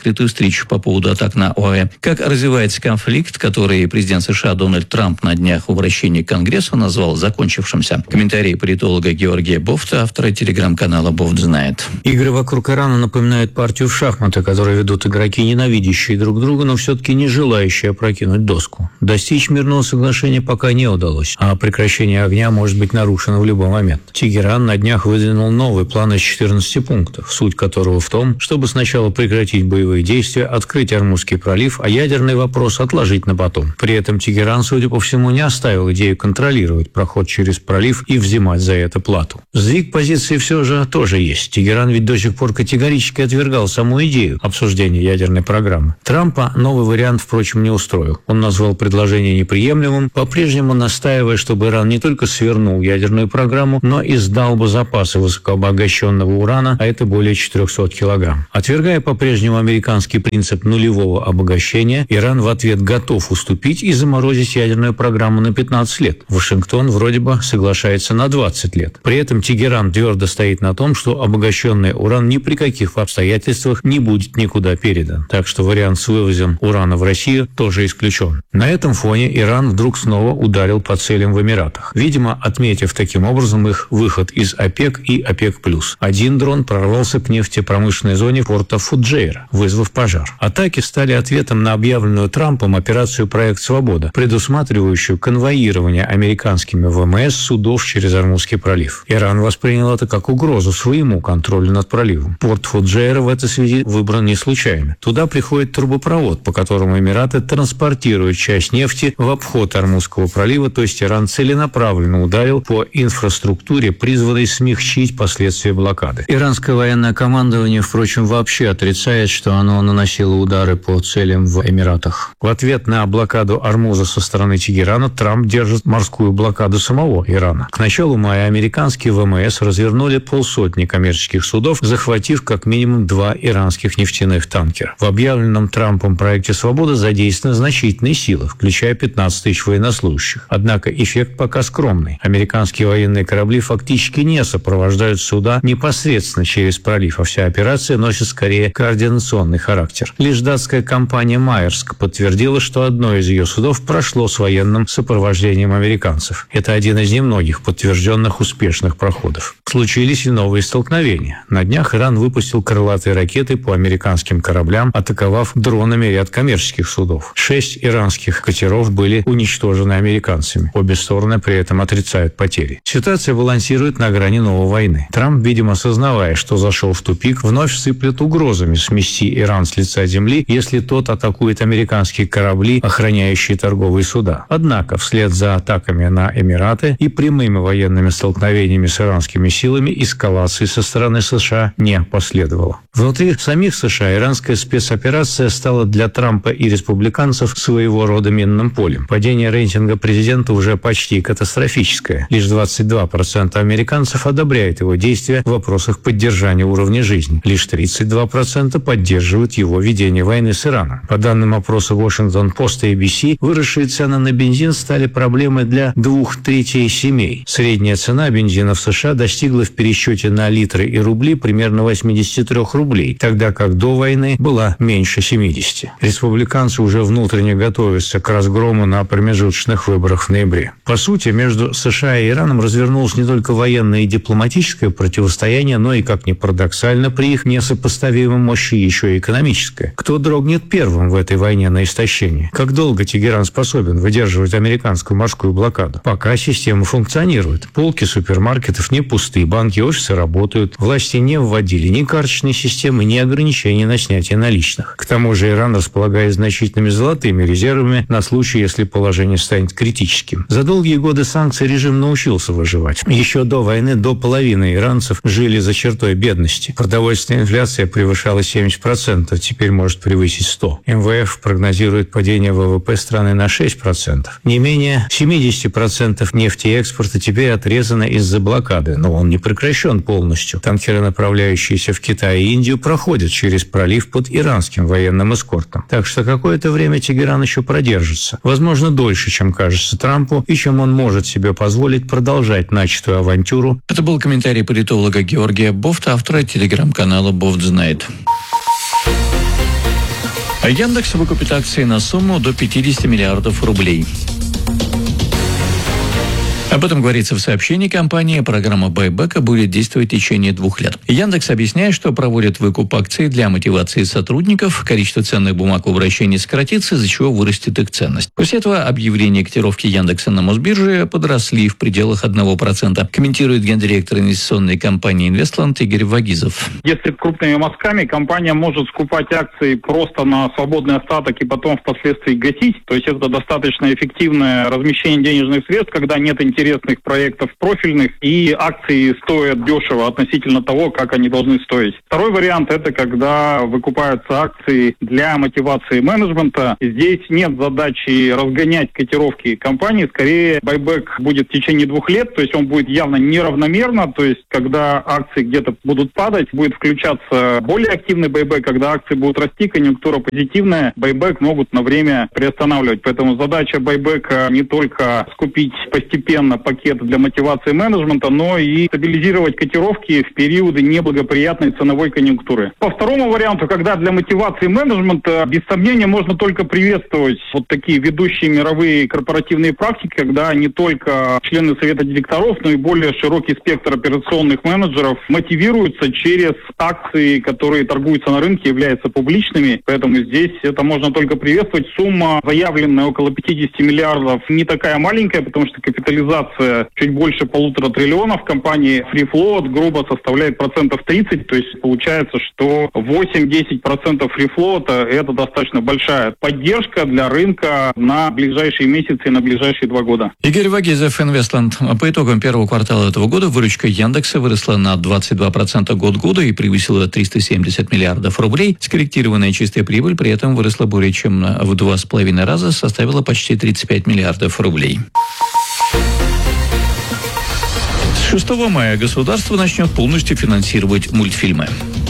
речь по поводу атак на ОАЭ. Как развивается конфликт, который президент США Дональд Трамп на днях в обращении к Конгрессу назвал закончившимся? Комментарий политолога Георгия Бофта, автора телеграм-канала «Бофт знает». Игры вокруг Ирана напоминают партию в шахматы, которые ведут игроки, ненавидящие друг друга, но все-таки не желающие опрокинуть доску. Достичь мирного соглашения пока не удалось, а прекращение огня может быть нарушено в любой момент. Тегеран на днях выдвинул новый план из 14 пунктов, суть которого в том, чтобы сначала прекратить боевые действия, открыть Ормузский пролив, а ядерный вопрос отложить на потом. При этом Тегеран, судя по всему, не оставил идею контролировать проход через пролив и взимать за это плату. Сдвиг позиции все же тоже есть. Тегеран ведь до сих пор категорически отвергал саму идею обсуждения ядерной программы. Трампа новый вариант, впрочем, не устроил. Он назвал предложение неприемлемым, по-прежнему настаивая, чтобы Иран не только свернул ядерную программу, но и сдал бы запасы высокообогащенного урана, а это более 400 килограмм. Отвергая по-прежнему американский принцип нулевого обогащения, Иран в ответ готов уступить и заморозить ядерную программу на 15 лет. Вашингтон вроде бы соглашается на 20 лет. При этом Тегеран твердо стоит на том, что обогащенный уран ни при каких обстоятельствах не будет никуда передан. Так что вариант с вывозом урана в Россию тоже исключен. На этом фоне Иран вдруг снова ударил по целям в Эмиратах, видимо, отметив таким образом их выход из ОПЕК и ОПЕК+. Один дрон прорвался к нефтепромышленной зоне порта Фуджейра, вызвав пожар. Атаки стали ответом на объявленную Трампом операцию «Проект Свобода», предусматривающую конвоирование американскими ВМС судов через Ормузский пролив. Иран воспринял это как угрозу своему контролю над проливом. Порт Фуджейра в этой связи выбран не случайно. Туда приходит трубопровод, по которому Эмираты транспортируют часть нефти в обход Ормузского пролива, то есть Иран целенаправленно ударил по инфраструктуре, призванной смягчить последствия блокады. Иранское военное командование, впрочем, вообще отрицает, что оно наносило удары по целям в Эмиратах. В ответ на блокаду Ормуза со стороны Тегерана Трамп держит морскую блокаду самого Ирана. К началу мая американские ВМС развернули 500 коммерческих судов, захватив как минимум 2 иранских нефтяных танкера. В объявленном Трампом проекте «Свобода» задействованы значительные силы, включая 15 тысяч военнослужащих. Однако эффект пока скромный. Американские военные корабли фактически не сопровождают суда непосредственно через пролив, а вся операция носит скорее координационный характер. Лишь датская компания «Майерск» подтвердила, что одно из ее судов прошло с военным сопровождением американцев. Это один из немногих подтвержденных успешных проходов. Случились и новые столкновения. На днях Иран выпустил крылатые ракеты по американским кораблям, атаковав дронами ряд коммерческих судов. 6 иранских катеров были уничтожены американцами. Обе стороны при этом отрицают потери. Ситуация балансирует на грани новой войны. Трамп, видимо, осознавая, что зашел в тупик, вновь сыплет угрозами смести Иран с лица земли, если тот атакует американские корабли, охраняющие торговые суда. Однако, вслед за атаками на Эмираты и прямыми военными столкновениями с иранскими силами, эскалации со стороны США не последовало. Внутри самих США иранская спецоперация стала для Трампа и республиканцев своего рода минным полем. Падение рейтинга президента уже почти катастрофическое. Лишь 22% американцев одобряют его действия в вопросах поддержания уровня жизни. Лишь 32% поддерживают его ведение войны с Ираном. По данным опроса Washington Post и ABC, выросшие цены на бензин стали проблемой для 2/3 семей. Средняя цена бензина в США достигла в пересчете на литры и рубли примерно 83 рублей, тогда как до войны была меньше 70. Республиканцы уже внутренне готовятся к разгрому на промежуточных выборах в ноябре. По сути, между США и Ираном развернулось не только военное и дипломатическое противостояние, но и, как ни парадоксально, при их несопоставимой мощи еще и экономическое. Кто дрогнет первым в этой войне на истощение? Как долго Тегеран способен выдерживать американскую морскую блокаду? Пока система функционирует. Полки супермаркетов не пусты, банки и офисы работают. Власти не вводили ни карточной системы, ни ограничений на снятие наличных. К тому же Иран располагает значительными золотыми резервами на случай, если положение станет критическим. За долгие годы санкций режим научился выживать. Еще до войны до половины иранцев жили за чертой бедности. Продовольственная инфляция превышала 70%, теперь может превысить 100%. МВФ прогнозирует падение ВВП страны на 6%. Не менее 70% нефтеэкспорта теперь отрезано из-за блокады, но он не прекращен полностью. Танкеры, направляющиеся в Китай и Индию, проходят через пролив под иранским военным эскортом. Так что какое-то время Тегеран еще продержится. Возможно, дольше, чем кажется Трампу, и чем он может себе позволить продолжать начатую авантюру. Это был комментарий политолога Георгия Бофта, автора телеграм-канала «Бофт знает». Яндекс выкупит акции на сумму до 50 миллиардов рублей. Об этом говорится в сообщении компании. Программа байбека будет действовать в течение 2 лет. Яндекс объясняет, что проводит выкуп акций для мотивации сотрудников. Количество ценных бумаг в обращении сократится, из-за чего вырастет их ценность. После этого объявления котировки Яндекса на Мосбирже подросли в пределах 1%. Комментирует гендиректор инвестиционной компании «Инвестланд» Игорь Вагизов. Если крупными мазками, компания может скупать акции просто на свободный остаток и потом впоследствии гасить. То есть это достаточно эффективное размещение денежных средств, когда нет интересных проектов профильных, и акции стоят дешево относительно того, как они должны стоить. Второй вариант – это когда выкупаются акции для мотивации менеджмента. Здесь нет задачи разгонять котировки компании, скорее байбек будет в течение 2 лет, то есть он будет явно неравномерно, то есть когда акции где-то будут падать, будет включаться более активный байбек, когда акции будут расти, конъюнктура позитивная, байбек могут на время приостанавливать. Поэтому задача байбека не только скупить постепенно пакет для мотивации менеджмента, но и стабилизировать котировки в периоды неблагоприятной ценовой конъюнктуры. По второму варианту, когда для мотивации менеджмента, без сомнения, можно только приветствовать вот такие ведущие мировые корпоративные практики, когда не только члены совета директоров, но и более широкий спектр операционных менеджеров мотивируются через акции, которые торгуются на рынке, являются публичными. Поэтому здесь это можно только приветствовать. Сумма, заявленная около 50 миллиардов, не такая маленькая, потому что капитализация чуть больше 1,5 триллиона в компании Free Float грубо составляет 30%, то есть получается, что 8-10% Free Float это достаточно большая поддержка для рынка на ближайшие месяцы и на ближайшие 2 года. Игорь Вагизов, «Инвестланд». По итогам первого квартала этого года выручка Яндекса выросла на 22% год к году и превысила 370 миллиардов рублей. Скорректированная чистая прибыль при этом выросла более чем в 2,5 раза, составила почти 35 миллиардов рублей. С 6 мая государство начнет полностью финансировать мультфильмы.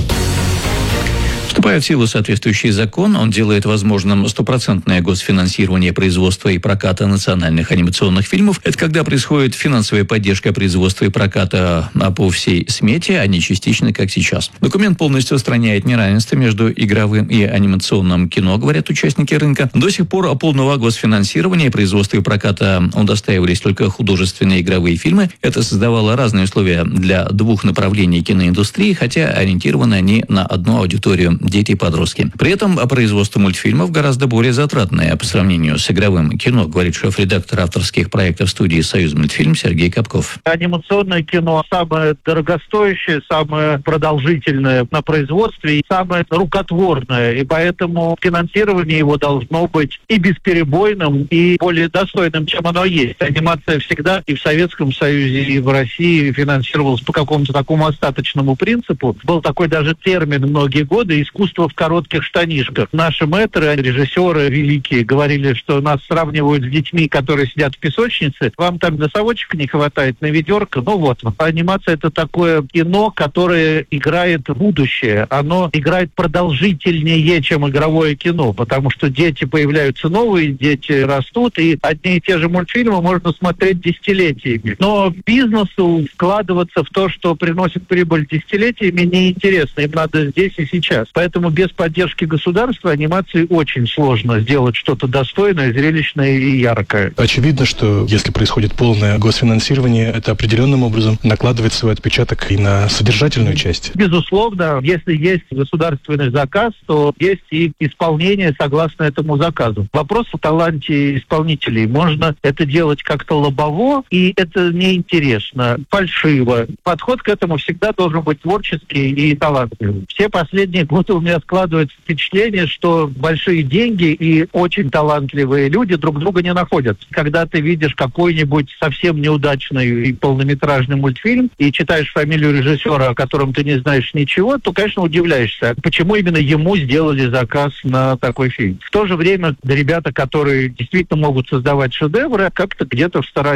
Вступая в силу соответствующий закон, он делает возможным 100% госфинансирование производства и проката национальных анимационных фильмов. Это когда происходит финансовая поддержка производства и проката по всей смете, а не частично, как сейчас. Документ полностью устраняет неравенство между игровым и анимационным кино, говорят участники рынка. До сих пор полного госфинансирования производства и проката удостаивались только художественные игровые фильмы. Это создавало разные условия для 2 направлений киноиндустрии, хотя ориентированы они на одну аудиторию – дети и подростки. При этом производство мультфильмов гораздо более затратное по сравнению с игровым кино, говорит шеф-редактор авторских проектов студии «Союзмультфильм» Сергей Капков. Анимационное кино самое дорогостоящее, самое продолжительное на производстве и самое рукотворное. И поэтому финансирование его должно быть и бесперебойным, и более достойным, чем оно есть. Анимация всегда и в Советском Союзе, и в России финансировалась по какому-то такому остаточному принципу. Был такой даже термин многие годы – искусство в коротких штанишках. Наши мэтры, режиссеры великие, говорили, что нас сравнивают с детьми, которые сидят в песочнице. Вам там носовочек не хватает, на ведерко. Ну вот. Анимация – это такое кино, которое играет в будущее. Оно играет продолжительнее, чем игровое кино, потому что дети появляются новые, дети растут, и одни и те же мультфильмы можно смотреть десятилетиями. Но бизнесу вкладываться в то, что приносит прибыль десятилетиями, неинтересно. Им надо здесь и сейчас. Поэтому без поддержки государства анимации очень сложно сделать что-то достойное, зрелищное и яркое. Очевидно, что если происходит полное госфинансирование, это определенным образом накладывает свой отпечаток и на содержательную часть. Безусловно, если есть государственный заказ, то есть и исполнение согласно этому заказу. Вопрос о таланте исполнителей. Можно это делать как-то лобово, и это неинтересно, фальшиво. Подход к этому всегда должен быть творческий и талантливый. Все последние годы у меня складывается впечатление, что большие деньги и очень талантливые люди друг друга не находят. Когда ты видишь какой-нибудь совсем неудачный и полнометражный мультфильм и читаешь фамилию режиссера, о котором ты не знаешь ничего, то, конечно, удивляешься, почему именно ему сделали заказ на такой фильм. В то же время ребята, которые действительно могут создавать шедевры, как-то где-то в стороне.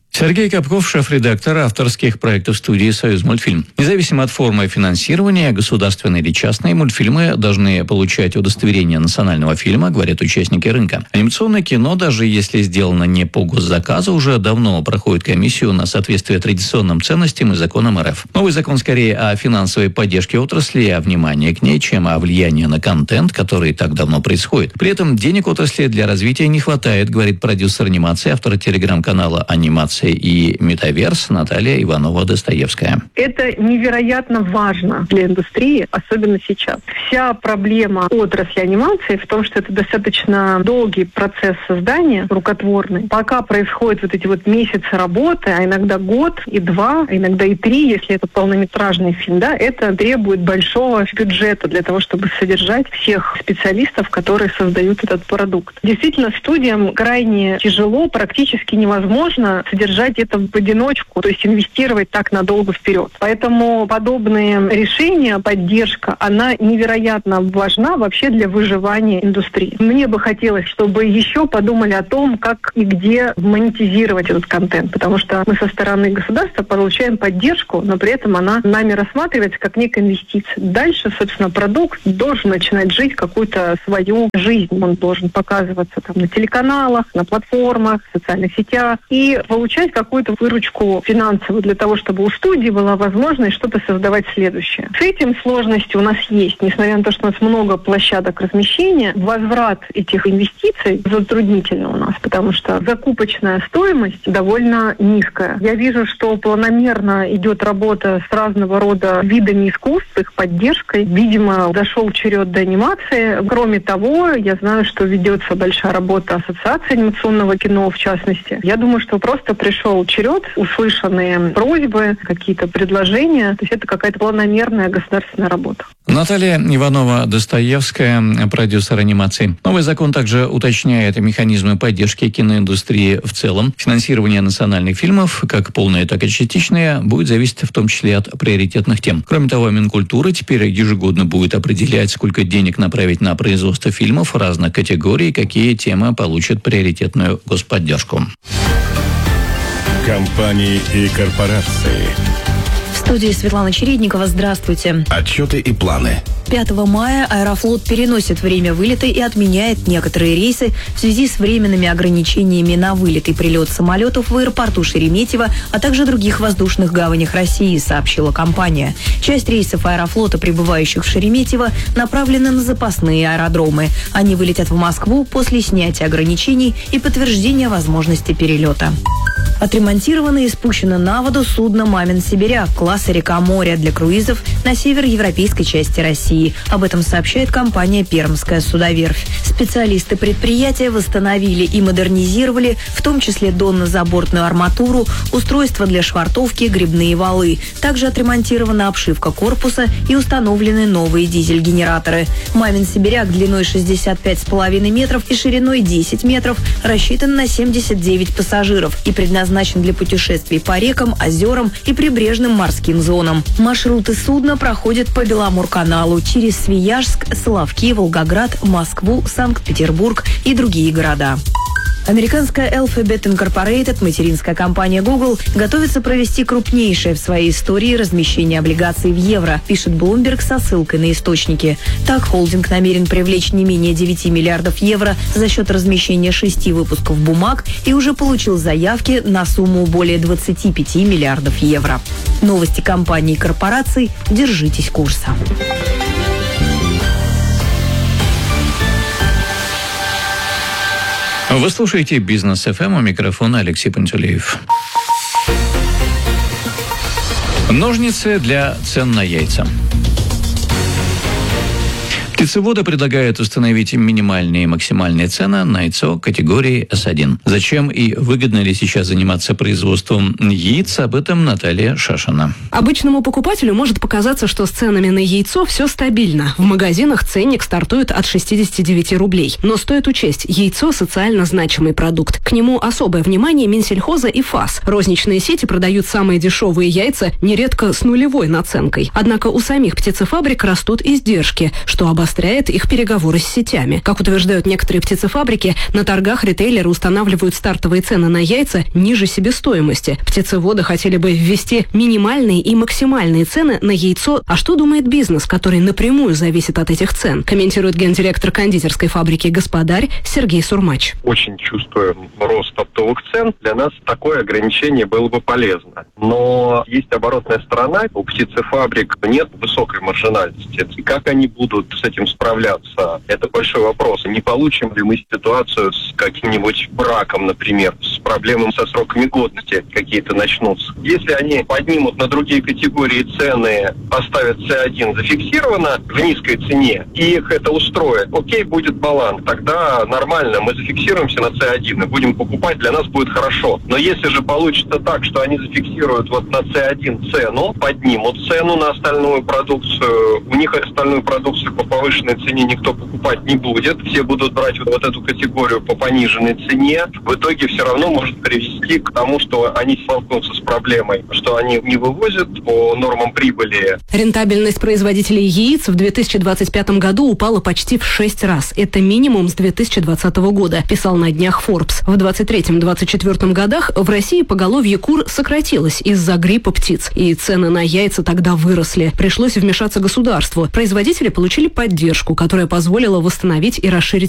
Сергей Капков, шеф-редактор авторских проектов студии «Союзмультфильм». Независимо от формы финансирования, государственные или частные, мультфильмы должны получать удостоверение национального фильма, говорят участники рынка. Анимационное кино, даже если сделано не по госзаказу, уже давно проходит комиссию на соответствие традиционным ценностям и законам РФ. Новый закон скорее о финансовой поддержке отрасли и о внимании к ней, чем о влиянии на контент, который так давно происходит. При этом денег отрасли для развития не хватает, говорит продюсер анимации, автор телеграм-канала «Анимация и Метаверс» Наталья Иванова-Достоевская. Это невероятно важно для индустрии, особенно сейчас. Вся проблема отрасли анимации в том, что это достаточно долгий процесс создания, рукотворный. Пока происходят вот эти вот месяцы работы, а иногда год и два, а иногда и три, если это полнометражный фильм, да, это требует большого бюджета для того, чтобы содержать всех специалистов, которые создают этот продукт. Действительно, студиям крайне тяжело, практически невозможно содержать это в одиночку, то есть инвестировать так надолго вперед. Поэтому подобные решения, поддержка, она невероятно важна вообще для выживания индустрии. Мне бы хотелось, чтобы еще подумали о том, как и где монетизировать этот контент, потому что мы со стороны государства получаем поддержку, но при этом она нами рассматривается как некая инвестиция. Дальше, собственно, продукт должен начинать жить какую-то свою жизнь. Он должен показываться там на телеканалах, на платформах, в социальных сетях и получать какую-то выручку финансовую для того, чтобы у студии была возможность что-то создавать следующее. С этим сложности у нас есть. Несмотря на то, что у нас много площадок размещения, возврат этих инвестиций затруднительный у нас, потому что закупочная стоимость довольно низкая. Я вижу, что планомерно идет работа с разного рода видами искусств, их поддержкой. Видимо, дошел черед до анимации. Кроме того, я знаю, что ведется большая работа Ассоциации анимационного кино, в частности. Я думаю, что просто пришел черед, услышанные просьбы, какие-то предложения. То есть это какая-то планомерная государственная работа. Наталья Иванова-Достоевская, продюсер анимации. Новый закон также уточняет механизмы поддержки киноиндустрии в целом. Финансирование национальных фильмов, как полное, так и частичное, будет зависеть в том числе от приоритетных тем. Кроме того, Минкультура теперь ежегодно будет определять, сколько денег направить на производство фильмов разных категорий, какие темы получат приоритетную господдержку. Компании и корпорации. В студии Светлана Чередникова. Здравствуйте. Отчеты и планы. 5 мая Аэрофлот переносит время вылета и отменяет некоторые рейсы в связи с временными ограничениями на вылет и прилет самолетов в аэропорту Шереметьево, а также других воздушных гаванях России, сообщила компания. Часть рейсов Аэрофлота, прибывающих в Шереметьево, направлены на запасные аэродромы. Они вылетят в Москву после снятия ограничений и подтверждения возможности перелета. Отремонтировано и спущено на воду судно «Мамин Сибиряк» класса «Река-море» для круизов на североевропейской части России. Об этом сообщает компания «Пермская судоверфь». Специалисты предприятия восстановили и модернизировали, в том числе донно-забортную арматуру, устройства для швартовки, гребные валы. Также отремонтирована обшивка корпуса и установлены новые дизель-генераторы. «Мамин Сибиряк» длиной 65,5 метров и шириной 10 метров рассчитан на 79 пассажиров и предназначен для путешествий по рекам, озерам и прибрежным морским зонам. Маршруты судна проходят по Беломорканалу через Свияжск, Соловки, Волгоград, Москву, Санкт-Петербург и другие города. Американская Alphabet Incorporated, материнская компания Google, готовится провести крупнейшее в своей истории размещение облигаций в евро, пишет Bloomberg со ссылкой на источники. Так, холдинг намерен привлечь не менее 9 миллиардов евро за счет размещения 6 выпусков бумаг и уже получил заявки на сумму более 25 миллиардов евро. Новости компаний и корпораций. Держитесь курса. Вы слушаете «Бизнес ФМ», у микрофона Алексей Пантелеев. Ножницы для цен на яйца. Птицеводы предлагают установить минимальные и максимальные цены на яйцо категории S1. Зачем и выгодно ли сейчас заниматься производством яиц, об этом Наталья Шашина. Обычному покупателю может показаться, что с ценами на яйцо все стабильно. В магазинах ценник стартует от 69 рублей. Но стоит учесть, яйцо – социально значимый продукт. К нему особое внимание Минсельхоза и ФАС. Розничные сети продают самые дешевые яйца, нередко с нулевой наценкой. Однако у самих птицефабрик растут издержки, что обостряет обостряет их переговоры с сетями. Как утверждают некоторые птицефабрики, на торгах ритейлеры устанавливают стартовые цены на яйца ниже себестоимости. Птицеводы хотели бы ввести минимальные и максимальные цены на яйцо. А что думает бизнес, который напрямую зависит от этих цен? Комментирует гендиректор кондитерской фабрики «Господарь» Сергей Сурмач. Очень чувствуем рост оптовых цен. Для нас такое ограничение было бы полезно. Но есть оборотная сторона. У птицефабрик нет высокой маржинальности. И как они будут с этим справляться? Это большой вопрос. Не получим ли мы ситуацию с каким-нибудь браком, например, с проблемами со сроками годности какие-то начнутся? Если они поднимут на другие категории цены, поставят C1 зафиксировано в низкой цене, и их это устроит, окей, будет баланс. Тогда нормально, мы зафиксируемся на C1 и будем покупать, для нас будет хорошо. Но если же получится так, что они зафиксируют вот на C1 цену, поднимут цену на остальную продукцию, у них остальную продукцию по повышенной цене никто покупать не будет, все будут брать вот эту категорию по пониженной цене, в итоге все равно может привести к тому, что они столкнутся с проблемой, что они не вывозят по нормам прибыли. Рентабельность производителей яиц в 2025 году упала почти в 6 раз. Это минимум с 2020 года, писал на днях Forbes. В 2023-2024 годах в России поголовье кур сократилось из-за гриппа птиц, и цены на яйца тогда выросли. Пришлось вмешаться государству. Производители получили поддержку, которая позволила восстановить и расширить